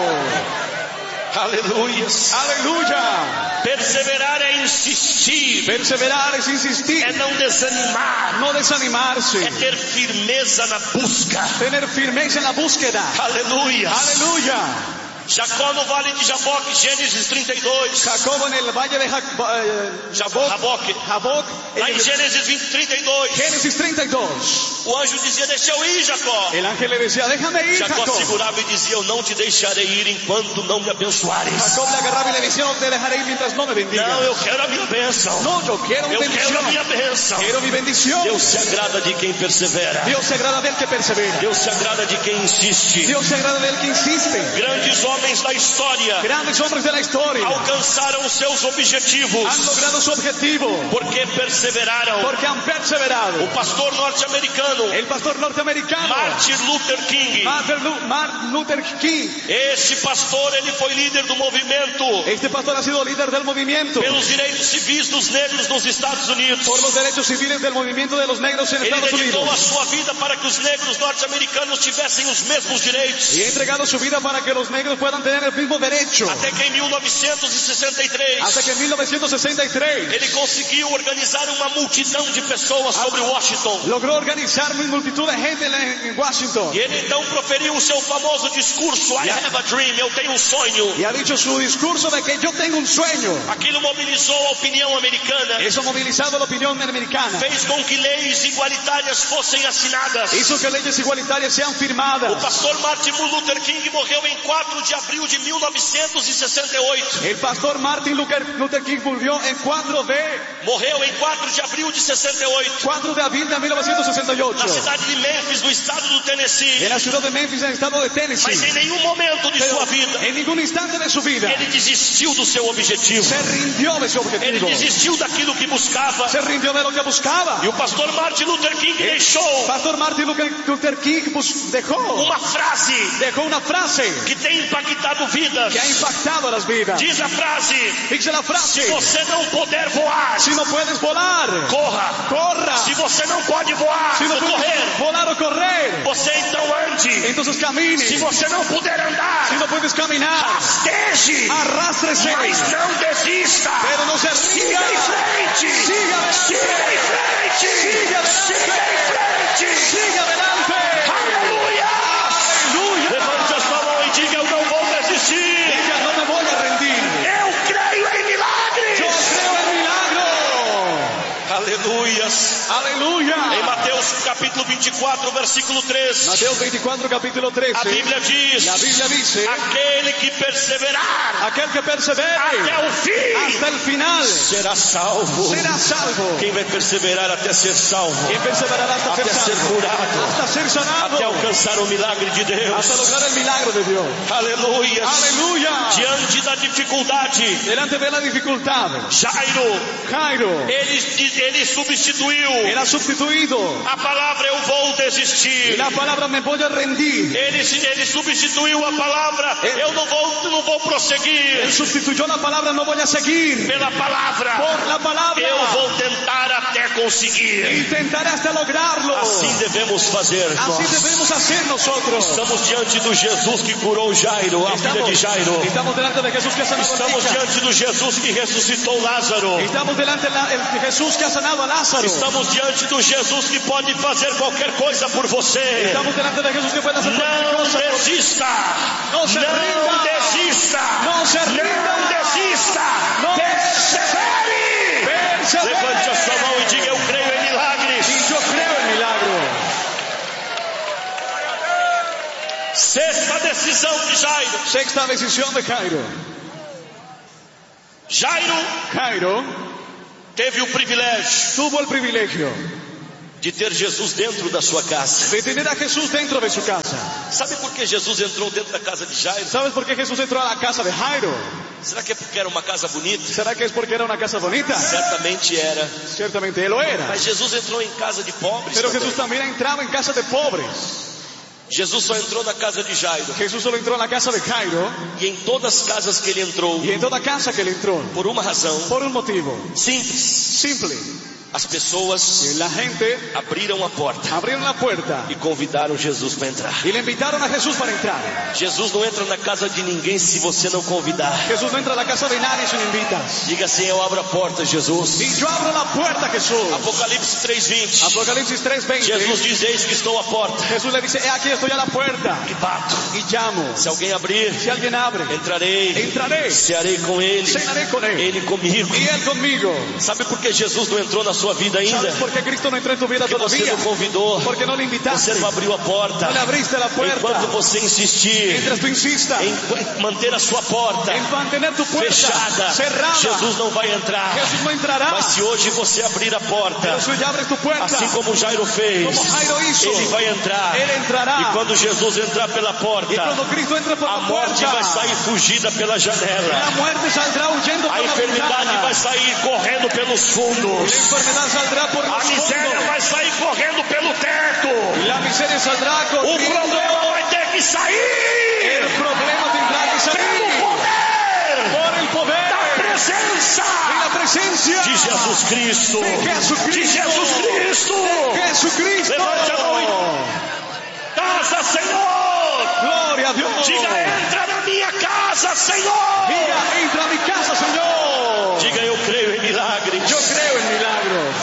Aleluias. Aleluya. Perseverar é insistir, Perseverar es insistir, é não desanimar, no desanimarse, é ter firmeza na busca. tener firmeza en la búsqueda. Aleluias. Aleluya. Jacó no vale de Jaboque, Gênesis trinta e dois. Jacob en el valle de Jac- eh, Jaboc, Jaboque. Jaboc, Lá en em el- Gênesis vinte, trinta e dois. Génesis treinta y dos. O anjo dizia: deixa eu ir, Jacó. El ángel le decía, déjame ir, Jacó Jacob. segurava e dizia: eu não te deixarei ir enquanto não me abençoares. Jacob le agarraba y le decía, no te dejaré ir mientras no me bendiga. Não, eu quero a minha bênção. No, yo quiero mi Eu quero a minha bendición. bênção. Quiero mi bendición. Deus se agrada de quem persevera. Dios se agrada del que persevera. Deus se agrada de quem insiste. Dios se agrada del que insiste. Grandes homens da história Grandes hombres de la historia alcançaram seus objetivos han logrado su objetivo porque perseveraram. porque han perseverado. O pastor norte-americano El pastor norteamericano Martin Luther King, Martin Lu- Martin Luther King. esse pastor ele foi líder do movimento Este pastor ha sido líder del movimiento pelos direitos civis dos negros nos Estados Unidos. por los derechos civiles del movimiento de los negros en Ele Estados dedicou a Unidos. sua vida para que os negros norte-americanos tivessem os mesmos direitos. Y ha entregado su vida para que los negros puedan tener el mismo derecho. Até que em mil novecentos e sessenta e três Hasta que en mil novecientos sesenta y tres ele conseguiu organizar uma multidão de pessoas sobre Washington. logró organizar una multitud de gente en en Washington. E ele então proferiu o seu famoso discurso: I have a dream, eu tenho um sonho. Y ha dicho su discurso de que yo tengo un sueño. Aquilo mobilizou a opinião americana, Eso ha movilizado la opinión americana. fez com que leis igualitárias fossem assinadas. Hizo que leyes igualitarias sean O firmadas. pastor Martin Luther King morreu em quatro de abril de mil novecentos e sessenta e oito. El pastor Martin Luther Luther King murió en cuatro de Morreu em quatro de abril de sessenta e oito, cuatro de abril de mil novecientos sesenta y ocho na cidade de Memphis, no estado do Tennessee. en la ciudad de Memphis, en el estado de Mas Tennessee. em nenhum momento de Pero sua vida en ningún instante de su vida ele desistiu do seu objetivo. se rindió de su Ele objetivo. desistiu daquilo que buscava. Se rindió de lo que buscaba. E o pastor Martin Luther King deixou Pastor Martin Luther Luther King bus- dejó, uma frase dejó una frase que tem impactado vidas. que ha impactado a las vidas. Diz a frase: Dice la se frase, você não puder voar, si no puedes volar, corra. corra. Se você não pode voar, Si no ou puedes correr, volar o correr, você então ande. entonces camine. Se você não puder andar, Si no puedes caminar, rasteje, arrástrese, mas não desista. pero no se Siga rinda. em frente. Siga adelante. Siga em frente. Siga adelante. Siga em frente. Sigue adelante. Aleluia. Aleluya. Levante a sua mão e diga: eu não vou desistir. Diga, no me voy a rendir. Eu creio em Yo milagres. creo en milagro. Aleluias. Aleluya. Em Mateus capítulo vinte e quatro, versículo três, Mateo veinticuatro, capítulo a trece. Bíblia diz: La Biblia dice, aquele que perseverar aquel que persevere até o fim hasta el final será salvo. será salvo. Quem vai perseverar até ser salvo, Quien perseverará hasta até ser ser salvo, curado, hasta ser sanado, até alcançar o milagre de hasta Deus. lograr el milagro de Dios. Aleluia. Aleluya. Diante da dificuldade, Delante de la dificultad, Jairo, Jairo, ele, ele substituiu Él ha sustituido. A palavra eu vou Y desistir. la palabra me voy a rendir. Ele, ele substituiu a palavra, eu não vou, não vou prosseguir. Él sustituyó la palabra, no voy a seguir. Pela palavra, Por la palabra. eu vou tentar até conseguir. Intentaré hasta lograrlo. Assim devemos fazer Así nós. debemos hacer nosotros. Estamos diante do Jesus que curou Jairo, a filha de Jairo. Estamos delante de Jesús que ha sanado a Estamos la hija. diante do Jesus que ressuscitou Lázaro. Estamos delante de Jesús que ha sanado a Lázaro. Estamos diante do Jesus que pode fazer qualquer coisa por você. Estamos delante de Jesús que puede hacer cualquier Não cosa. desista. Não se Não rinda. desista. Não se rinda. Não desista. Não. Persevere. Persevere. Levante a sua mão e diga: eu creio em milagres. Y yo creo en milagro. Sexta decisão de Jairo. Sexta decisión de Jairo. Jairo Jairo teve o privilégio tuvo el privilegio de ter Jesus dentro da sua casa. de tener a Jesús dentro de su casa. Sabe por que Jesus entrou dentro da casa de Jairo? ¿Sabes por qué Jesús entró a la casa de Jairo? Será que é porque era uma casa bonita? ¿Será que es porque era una casa bonita? Certamente era. Ciertamente él lo era. Mas Jesus entrou em casa de pobres Pero também. Jesús también entraba en casa de pobres. Jesus só entrou na casa de Jairo. Jesús solo entró en la casa de Jairo. E em todas as casas que ele entrou, Y en toda casa que él entró, por uma razão por un motivo simples, simple, as pessoas la gente abriram a porta abrieron la puerta e convidaram Jesus para entrar. y le invitaron a Jesús para entrar. Jesus não entra na casa de ninguém se você não convidar. Jesús no entra a la casa de nadie si no invitas. Diga assim: eu abro a porta, Jesus. Y yo abro la puerta, Jesús. Apocalipse três vinte. Apocalipsis tres veinte. Jesus diz: eis que estou à porta Jesús le dice, he aquí estoy a la puerta e bato. y llamo. Se alguém abrir, Si alguien abre, entrarei, entraré, cearei com ele, cenaré con él ele comigo. y él conmigo. Sabe por que Jesus não entrou na sua vida ainda? ¿Sabes por qué Cristo no entró en tu vida Porque você todavía? não convidou, Porque no le invitaste, você não abriu a porta. no le abriste la puerta. Enquanto você insistir Mientras tú insistas em manter a sua porta en mantener tu puerta fechada, cerrada, Jesus não vai entrar. Jesús no entrará. Mas se hoje você abrir a porta, Pero si ya abres tu puerta, assim como Jairo fez, como Jairo hizo, ele vai entrar. él entrará. E quando Jesus entrar pela Y porta, cuando Cristo entre por a la morte puerta, vai sair fugida pela la janela. muerte saldrá huyendo A por la enfermidade ventana. vai sair correndo pelos Y la fundos. enfermedad saldrá por A los miséria fondos. vai sair correndo pelo teto. Y la miseria saldrá O corriendo. problema vai ter que El sair problema tendrá que pelo salir poder por el poder da presença y la presencia de Jesus Cristo. de Jesucristo. De Jesus Cristo. Jesucristo. Levante a mão e casa, Senhor. Gloria a Dios. Diga: entra na minha casa, Senhor. Diga, entra a mi casa, Señor. Diga: eu creio em milagres. Yo creo en milagros.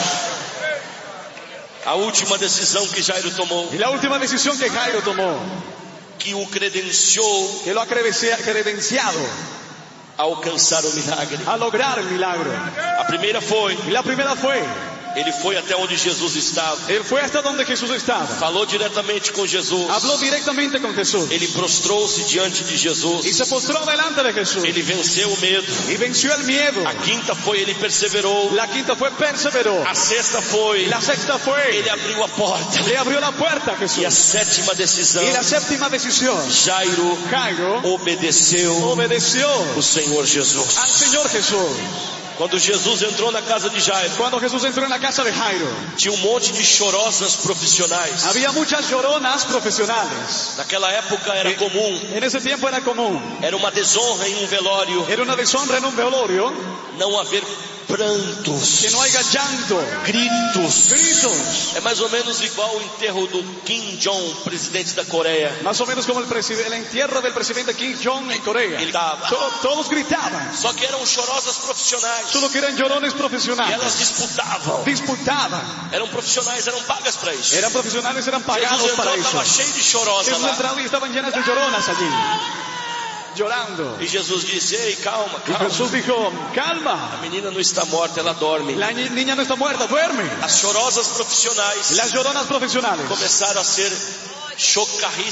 A última decisão que Jairo tomou, Y la última decisión que Jairo tomó, que o credenciou que lo ha credencia- credenciado a alcançar o milagre. a lograr el milagro. A primeira foi, Y la primera fue, ele foi até onde Jesus estava. él fue hasta donde Jesús estaba. Falou diretamente com Jesus. Habló directamente con Jesús. Ele prostrou-se diante de Y Jesus. se postró delante de Jesús. Ele venceu o medo. Y venció el miedo. A quinta foi, ele perseverou. La quinta fue perseveró. A sexta foi, Y la sexta fue, ele abriu a porta. le abrió la puerta a E a Jesús. sétima decisão, Y la séptima decisión, Jairo Jairo obedeceu obedeció o Senhor Jesus. al Señor Jesús. Quando Jesus entrou na casa de Jairo, Cuando Jesús entró en la casa de Jairo, tinha um monte de chorosas profissionais. había muchas lloronas profesionales. Naquela época era comum, En ese tiempo era común. era uma desonra em um velório Era una deshonra en un velorio não haver prantos, que no haya llanto, gritos. gritos. É mais ou menos igual o enterro do Kim Jong, presidente da Coreia. Más o menos como el, preside- el entierro del presidente Kim Jong en Corea. Ele dava. To- todos gritaban, Só que eram chorosas profissionais. solo que eran llorones E profesionales. elas disputavam. Disputaban. Eram profissionais, eram pagas para isso. Eran profesionales, eran pagados Jesus para entrou, eso. estava cheio de chorosa Jesús lá. entraba y estaban llenas de lloronas allí, llorando. E Jesus disse: ei, calma, Y calma. Jesús dijo, A calma, menina não está morta, ela dorme. la ni- niña no está muerta, duerme. As chorosas profissionais Y las lloronas profesionales começaram a ser chocarris,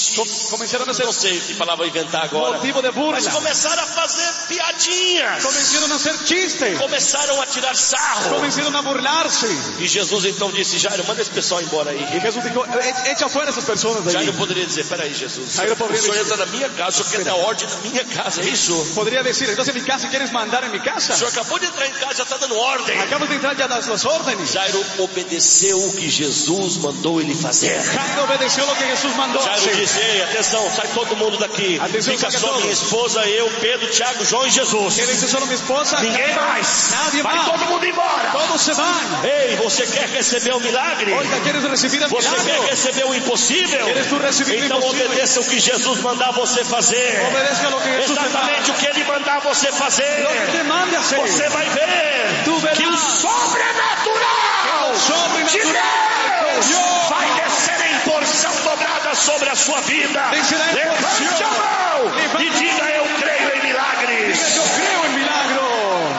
chiste. Com- comenzaron a hacer Não sei que palavra inventar agora. motivo de burla. Mas começaram a fazer piadinhas. Comenzaron a hacer chistes. Começaram a tirar sarro. Comenzaron a burlarse. E Jesus então disse, Jairo, manda esse pessoal embora aí. Y Jesús dijo, "E- echa fuera a esas personas de Jairo ahí. poderia dizer, peraí Jesus, Jairo o poderia senhor dizer- entra na minha casa, o senhor quer dar ordem na minha casa, é isso? Podría decir, entonces en mi casa, ¿quieres mandar en mi casa? O senhor acabou de entrar em casa, já está dando ordem. Acabas de entrar, ya das las órdenes. Jairo obedeceu o que Jesus mandou ele fazer. Jairo obedeció lo que Jesús mandó Jairo hacer. disse, ei, atenção, sai todo mundo daqui. Atenção, Fica saca só todos. minha esposa, eu, Pedro, Tiago, João e Jesus. Quédense solo mi esposa. Ninguém Jairo, mais. Nadie Vai más. todo mundo embora. Todos se van. Ei, você quer receber o milagre? Oiga, ¿quieres recibir el Você quer milagro? receber o impossível? ¿Quieres tú recibir Então lo imposible? obedeça o que Jesus mandar você fazer. Obedezca lo que Jesús te Exatamente o manda. que Ele mandar você fazer. Lo que te mande hacer. Você vai ver Tu verás. que o sobrenatural de Sobrenatural. Deus Dios. vai descer em porção dobrada sobre a sua vida. Descerá en Levante porción. a mão Levante. e diga, eu creio em milagres. Diga, yo creo en milagro.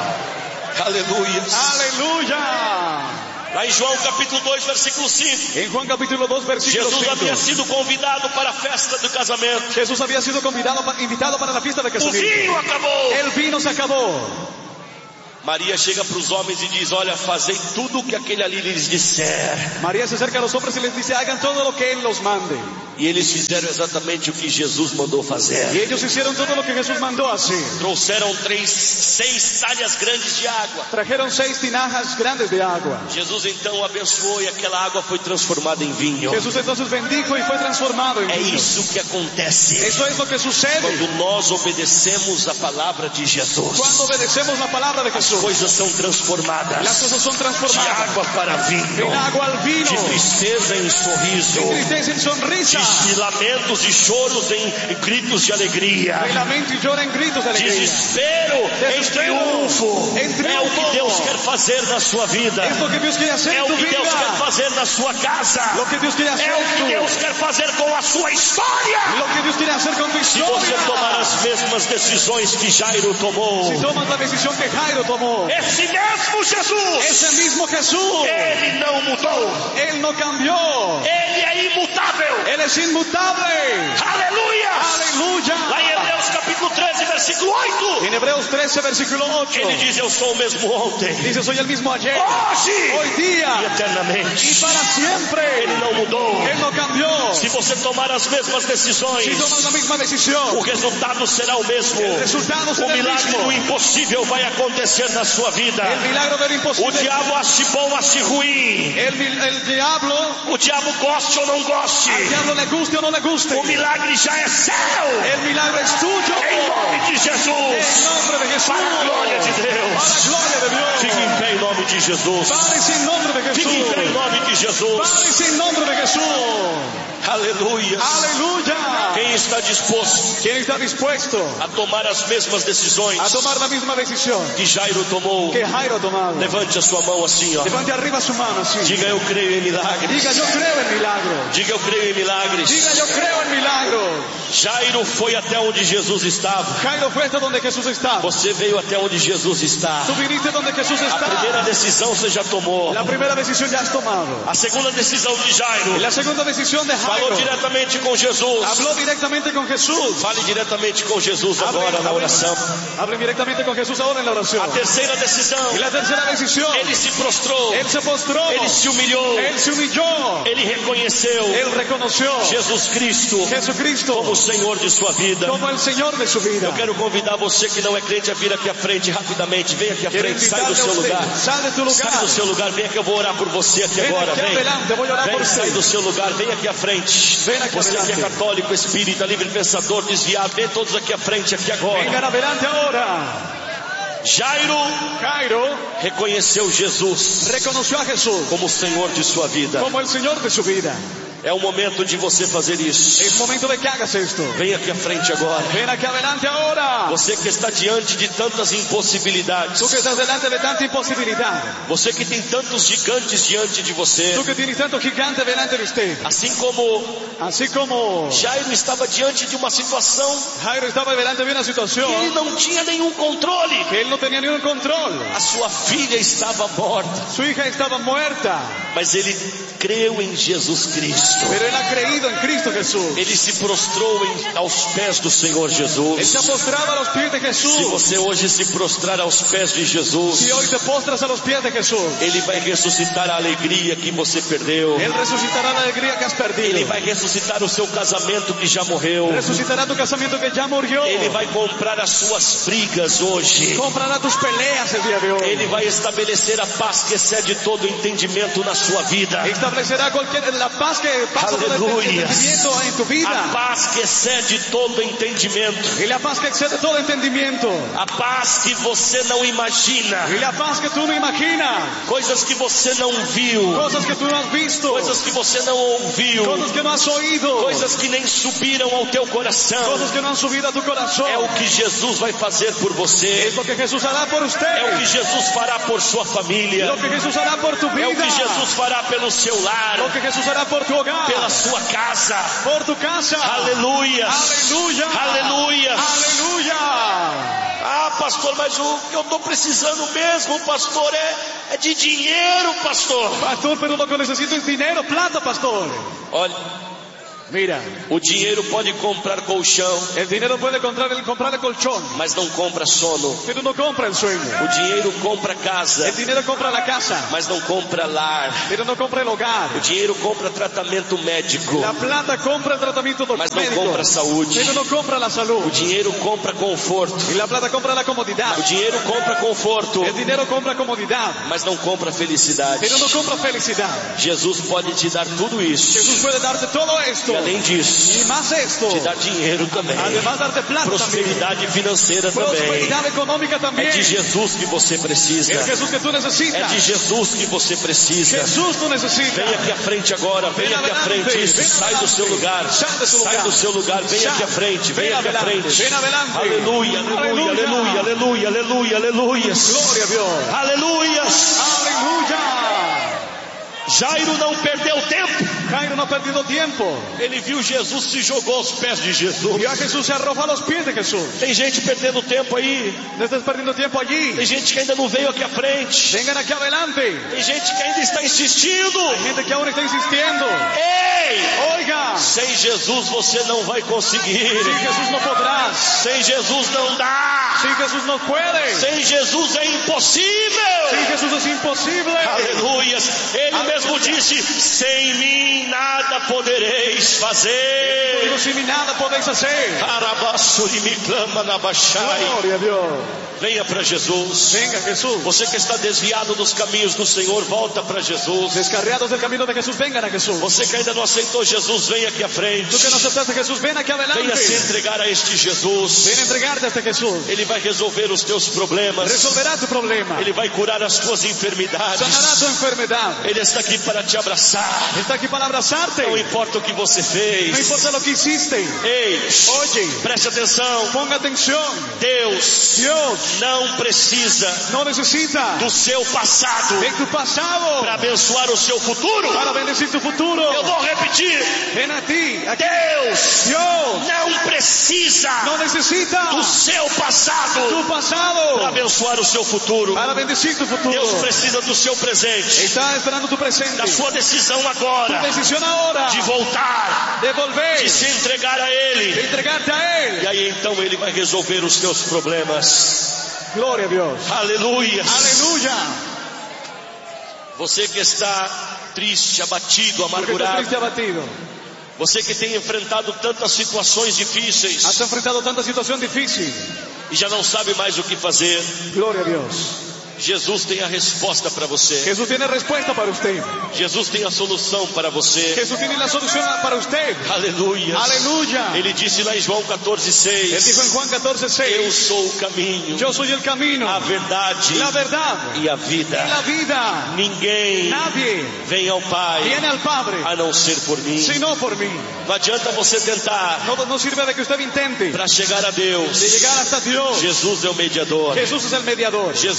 Aleluia. Aleluya. Lá em João capítulo dois, versículo cinco. En Juan capítulo dos, versículo Jesus havia cinco. sido convidado para a festa do casamento. Jesús había sido convidado, pa- invitado para la fiesta de O casamiento. vinho acabou. El vino se acabó. Maria chega para os homens e diz, olha, fazei tudo o que aquele ali lhes disser. María se acerca a los hombres y les dice, hagan todo lo que Él los mande. E eles fizeram exatamente o que Jesus mandou Y fazer. ellos hicieron todo lo que Jesús mandó hacer. Trouxeram três, seis talhas grandes de água. Trajeron seis tinajas grandes de agua. Jesus então abençoou e aquela água foi transformada em vinho. Jesús entonces bendijo y fue transformado en É vino. isso que acontece Eso es lo que sucede quando nós obedecemos a palavra de Jesus. cuando obedecemos la palabra de As Jesús. coisas são Las transformadas cosas son de transformadas. água para vinho, En agua al vino. de tristeza em sorriso, En tristeza en sonrisa. de lamentos e choros em gritos de alegria, De lamento y llora en gritos de alegría. desespero em Desespero triunfo. em É o que triunfo. Deus quer fazer na sua vida. Es lo que Dios quiere hacer É en o tu que Deus quer vida. fazer na sua casa. Lo que Dios quiere hacer É o en que tu Deus quer fazer com a sua história. Lo que Dios quiere hacer con tu Se você tomar historia. as mesmas decisões que Jairo tomou, Si tomas la decisión que Jairo tomó. esse mesmo Jesus, Ese mismo Jesús. ele não mudou. Él no cambió. Ele é imutável. Él es inmutable. Aleluia! Aleluya. Lá em Hebreus capítulo treze, versículo oito. En Hebreos trece, versículo ocho. Ele diz, eu sou o mesmo ontem, Dice, soy el mismo ayer, hoje hoy e día eternamente. y para siempre. Ele não mudou. Él no cambió. Se você tomar as mesmas decisões, Si tomas la misma o decisión, resultado será o mesmo. el resultado O será el milagre mismo. do impossível vai acontecer na sua vida. El milagro del O imposible. diabo ache bom, ache ruim. El, mil- el diablo, O diabo goste ou não goste. al diablo le guste o no le guste. O milagre já é seu. El milagro es tuyo. Em nome de En Jesus. nombre de Jesús. Para a glória de Deus. Para la gloria de Dios. Fique em pé em nome de Jesus. Pare en nombre de Fique em pé em Jesús. nome de Jesus. Pare en nombre de Jesús. Aleluia. Aleluya. Quem está disposto ¿Quién está dispuesto a tomar as mesmas decisões a tomar la misma decisión que Jairo tomou? que Jairo ha tomado? Levante a sua mão assim, ó. Levante arriba su mano así. Diga, eu creio em milagres. Diga, yo creo en milagros. Diga, eu creio em milagres. Diga, yo creo en milagros. Jairo foi até onde Jesus estava. Jairo fue hasta donde Jesús está. Você veio até onde Jesus está. Tú viniste donde Jesús A primeira está. decisão você já tomou. La primera decisión ya has tomado. A segunda decisão de Jairo Y la segunda decisión de falou Jairo. diretamente com Jesus. Habló directamente con Jesús. Fale diretamente com Jesus agora na oração. Hable directamente con Jesús ahora en la oración. A terceira decisão, Y la tercera decisión. ele se prostrou, Él se postró. ele se humilhou, Él se humilló. ele reconheceu Él reconoció Jesus Cristo Jesucristo como o Senhor de sua vida. como el Señor de su vida. Eu quero convidar você que não é crente a vir aqui à frente rapidamente. Vem aqui à Quiero frente, sai do invitarle a seu usted. lugar. Sal de tu lugar. Sai do seu lugar, vem que eu vou orar por você aqui Ven agora. aquí Vem, adelante, voy a orar vem, por sai usted. do seu lugar, vem aqui à frente. Ven aquí Você que é adelante. católico, espírita, livre pensador, desviado, vem todos aqui à frente, aqui agora. Vengan adelante ahora. Jairo Jairo reconheceu Jesus reconoció a Jesús como o Senhor de sua vida. como el Señor de su vida. É o momento de você fazer isso. Es momento de que hagas esto. Vem aqui à frente agora. Ven aquí adelante ahora. Você que está diante de tantas impossibilidades. Tú que estás delante de tanta imposibilidad. Você que tem tantos gigantes diante de você. Tú que tienes tanto gigante delante de usted. Assim como Así como Jairo estava diante de uma situação Jairo estaba delante de una que ele situación não tinha nenhum controle. que él Él no tenía ningún control. A sua filha estava morta, Su hija estaba muerta, mas ele creu em Jesus Cristo. pero él ha creído en Cristo Jesús. Ele se prostrou em, aos pés do Senhor Él Jesus. se ha postrado a los pies de Se Jesús. você hoje se prostrar aos pés de Jesus, Si hoy te postras a los pies de Jesús, Ele vai ressuscitar a alegria que você perdeu. Él resucitará la alegría que has Ele perdido. vai ressuscitar o seu casamento que já morreu. Resucitará tu casamiento que ya murió. Ele vai comprar as suas brigas hoje. Comprará tus peleas el día de hoy. Ele vai estabelecer a paz que excede todo entendimento na sua vida. Establecerá cualquier, la paz que pasa todo el Aleluya. entendimiento en tu A vida. paz que excede todo entendimento. Y la paz que excede todo entendimiento. A paz que você não imagina. Y la paz que tú no imaginas. Coisas que você não viu. Cosas que tú no has visto. Coisas que você não ouviu. Cosas que no has oído. Coisas que nem subiram ao teu coração. Cosas que no han subido a tu corazón. É o que Jesus vai fazer por você. Es lo que Jesús hará por usted. É o que Jesus fará por sua família. Lo que Jesús hará por tu É o vida. que Jesus fará pelo seu lar. Lo que Jesús hará por tu hogar. Pela sua casa. Por tu casa. Aleluias. Aleluya. Aleluias. Aleluya. Ah, pastor, mas o que eu estou precisando mesmo, pastor, é, é de dinheiro, pastor. Pastor, pero lo que necesito es dinero, plata, pastor. Olha, Mira, o dinheiro pode comprar colchão, el dinero puede comprar el, comprar el colchón, mas não compra sono. pero no compra el sueño. O dinheiro compra casa, El dinero compra la casa, mas não compra lar. pero no compra el hogar. O dinheiro compra tratamento médico, La plata compra el tratamiento mas não médico, compra saúde. pero no compra la O salud. dinheiro compra conforto. Y la plata compra la comodidad. O dinheiro compra conforto, El dinero compra comodidad, mas não compra felicidade. pero no compra felicidad. Jesus pode te dar tudo isso. Jesús puede darte todo esto E além disso, y más esto. te dar dinheiro também. Además darte plata también. Prosperidade financeira também. Prosperidad económica É también. de Jesus que você precisa. Es Jesús que tú É necesitas. de Jesus que você precisa. Jesús tú necesitas. Vem aqui à frente agora, vem Vem aqui à adelante, frente. Isso, vem sai do seu adelante. lugar. Sai do seu Sai lugar. do seu lugar, vem Sai. aqui à frente, vem Vem aqui à adelante, frente. vem adelante. Aleluia, aleluia, aleluia, aleluia, aleluia, aleluia. Gloria a Dios. Aleluias. Aleluya. Jairo não perdeu tempo. Jairo no ha perdido tiempo. Ele viu Jesus, se jogou aos pés de Jesus. Vio a Jesús, se arrojó a los pies de Jesús. Tem gente perdendo tempo aí. No estés perdiendo tiempo allí. Tem gente que ainda não veio aqui à frente. Vengan aquí adelante. Tem gente que ainda está insistindo. Hay gente que aún está insistiendo. Ei! Oiga, Sem Jesus você não vai conseguir. sin Jesús no podrás. Sem Jesus não dá. Sin Jesús no puedes. Sem Jesus é impossível. Sin Jesús es imposible. Aleluias. Ele Aleluia. mesmo disse: sem mim nada podereis fazer. Digo, sin mí nada podéis hacer. Arabassuri me clama na baixai. Gloria a Dios. Venha para Jesus. Venga Jesús. Você que está desviado dos caminhos do Senhor, volta para Jesus. Descarriados del camino de Jesús, vengan a Jesús. Você que ainda não aceitou Jesus, venha aqui à frente. Tú que no aceptaste a Jesús, ven aquí adelante. Venha se entregar a este Jesus. Ven a entregarte a este Jesús. Ele vai resolver os teus problemas. Resolverá tu problema. Ele vai curar as tuas enfermidades. Sanará tu enfermedad. Ele está aqui para te abraçar. Está aquí para abrazarte. Não importa o que você No fez. importa lo que hiciste. Ei, Oye, preste atenção. ponga atención. Deus Dios não precisa no necesita do seu passado de tu pasado para abençoar o seu futuro. para bendecir tu futuro. Eu vou repetir. Ven a ti. Aquí. Deus Dios não precisa no necesita do seu passado tu para pasado abençoar o seu futuro. para bendecir tu futuro. Deus precisa do seu presente, Está esperando tu presente. da sua decisão Tu agora, decisión ahora de voltar, de volver, de se entregar a de Ele. entregarte a Él. E aí então Ele vai resolver os teus problemas. Gloria a Dios. Aleluia. Aleluya. Você que está triste, abatido, Porque estás amargurado. triste abatido. Você que tem enfrentado tantas situações difíceis Has enfrentado tanta situación difícil. e já não sabe mais o que fazer. Gloria a Dios. Jesus tem a resposta para você. Jesús tiene respuesta para usted. Jesus tem a solução para você. Jesús tiene la solución para usted. Aleluia. Aleluya. Ele disse lá em João catorze, Él dijo en seis: Juan catorce, Eu seis. sou o caminho, Yo soy el camino, a verdade la verdad e a y la vida. vida. Ninguém Nadie vem ao Pai viene al Padre a não ser por mim. sino por mí. Não adianta você tentar No, no sirve de que usted intente para chegar a Deus. de llegar hasta Dios. Jesus é o mediador. Jesús es el mediador. Jesus é o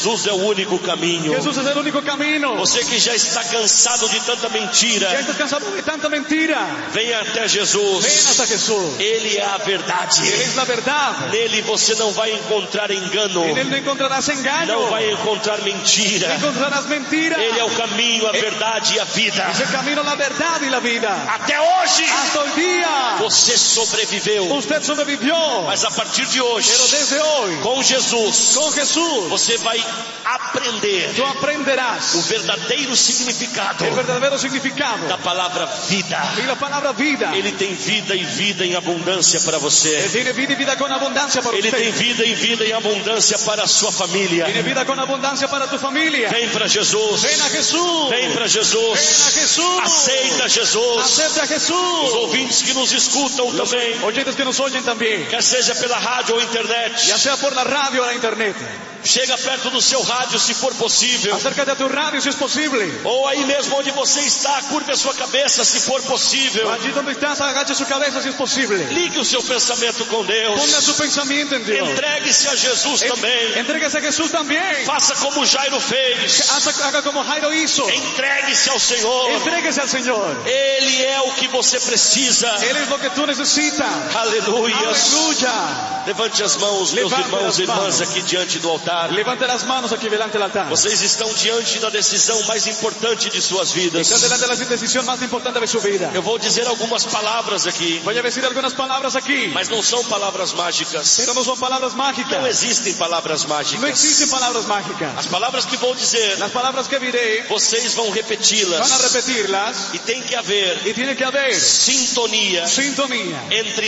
único caminho. Jesús es el único camino. Você que já está cansado de tanta mentira, Ya estás cansado de tanta mentira. venha até Ven Jesus. hasta Jesús. Ele é a verdade. Él es la verdad. Nele você não vai encontrar engano, En él no encontrarás engaño. não vai encontrar No mentira. encontrarás mentira. Ele é o caminho, a verdade e a vida. Es el camino, la verdad y la vida. Até hoje Hasta el día. você sobreviveu, Usted sobrevivió. mas a partir de hoje, Pero desde hoy, com Jesus, con Jesús, você vai aprender tú aprenderás o verdadeiro significado el verdadero significado da palavra vida. y la palabra vida. Ele tem vida e vida em abundância para Él você. tiene vida y vida con abundancia para Ele tem usted. vida e vida em abundância para a sua família. Tiene vida con abundancia para tu familia. Vem para Jesus. Ven a Jesús. Vem para Ven a Jesus. Jesús. Aceita Jesus. Acepta a Os Jesús. ouvintes que nos escutam Los também, oyentes que nos oyen también, quer seja pela rádio ou internet, ya sea por la radio o la internet. chega perto do seu rádio se for possível, Acércate a tu radio si es posible. ou aí mesmo onde você está, curve a sua cabeça se for possível. Allí donde estás, agache su cabeza si es posible. Ligue o seu pensamento com Ponga Deus. su pensamiento en Dios. Entregue-se a Jesus En- também. Entréguese a Jesús también. Faça como Jairo fez. Haga haga como Jairo hizo. Entregue-se ao Senhor. Entréguese al Señor. Ele é o que você precisa. Él es lo que tú necesitas. Aleluia. Aleluya. Levante as mãos, meus Levante irmãos e as irmãs mãos. aqui diante do altar. Levante las manos aquí delante del altar. Vocês estão diante da decisão mais importante de suas vidas. Están delante de la decisión más importante de su vida. Eu vou dizer algumas palavras aqui, Voy a decir algunas palabras aquí, mas não são palavras mágicas. pero no son palabras Não mágicas. existem palavras No mágicas. existen palabras mágicas. As palavras que vou dizer, Las palabras que diré vocês vão van a repeti-las. repetirlas E tem que haver y tiene que haber sintonia sintonía entre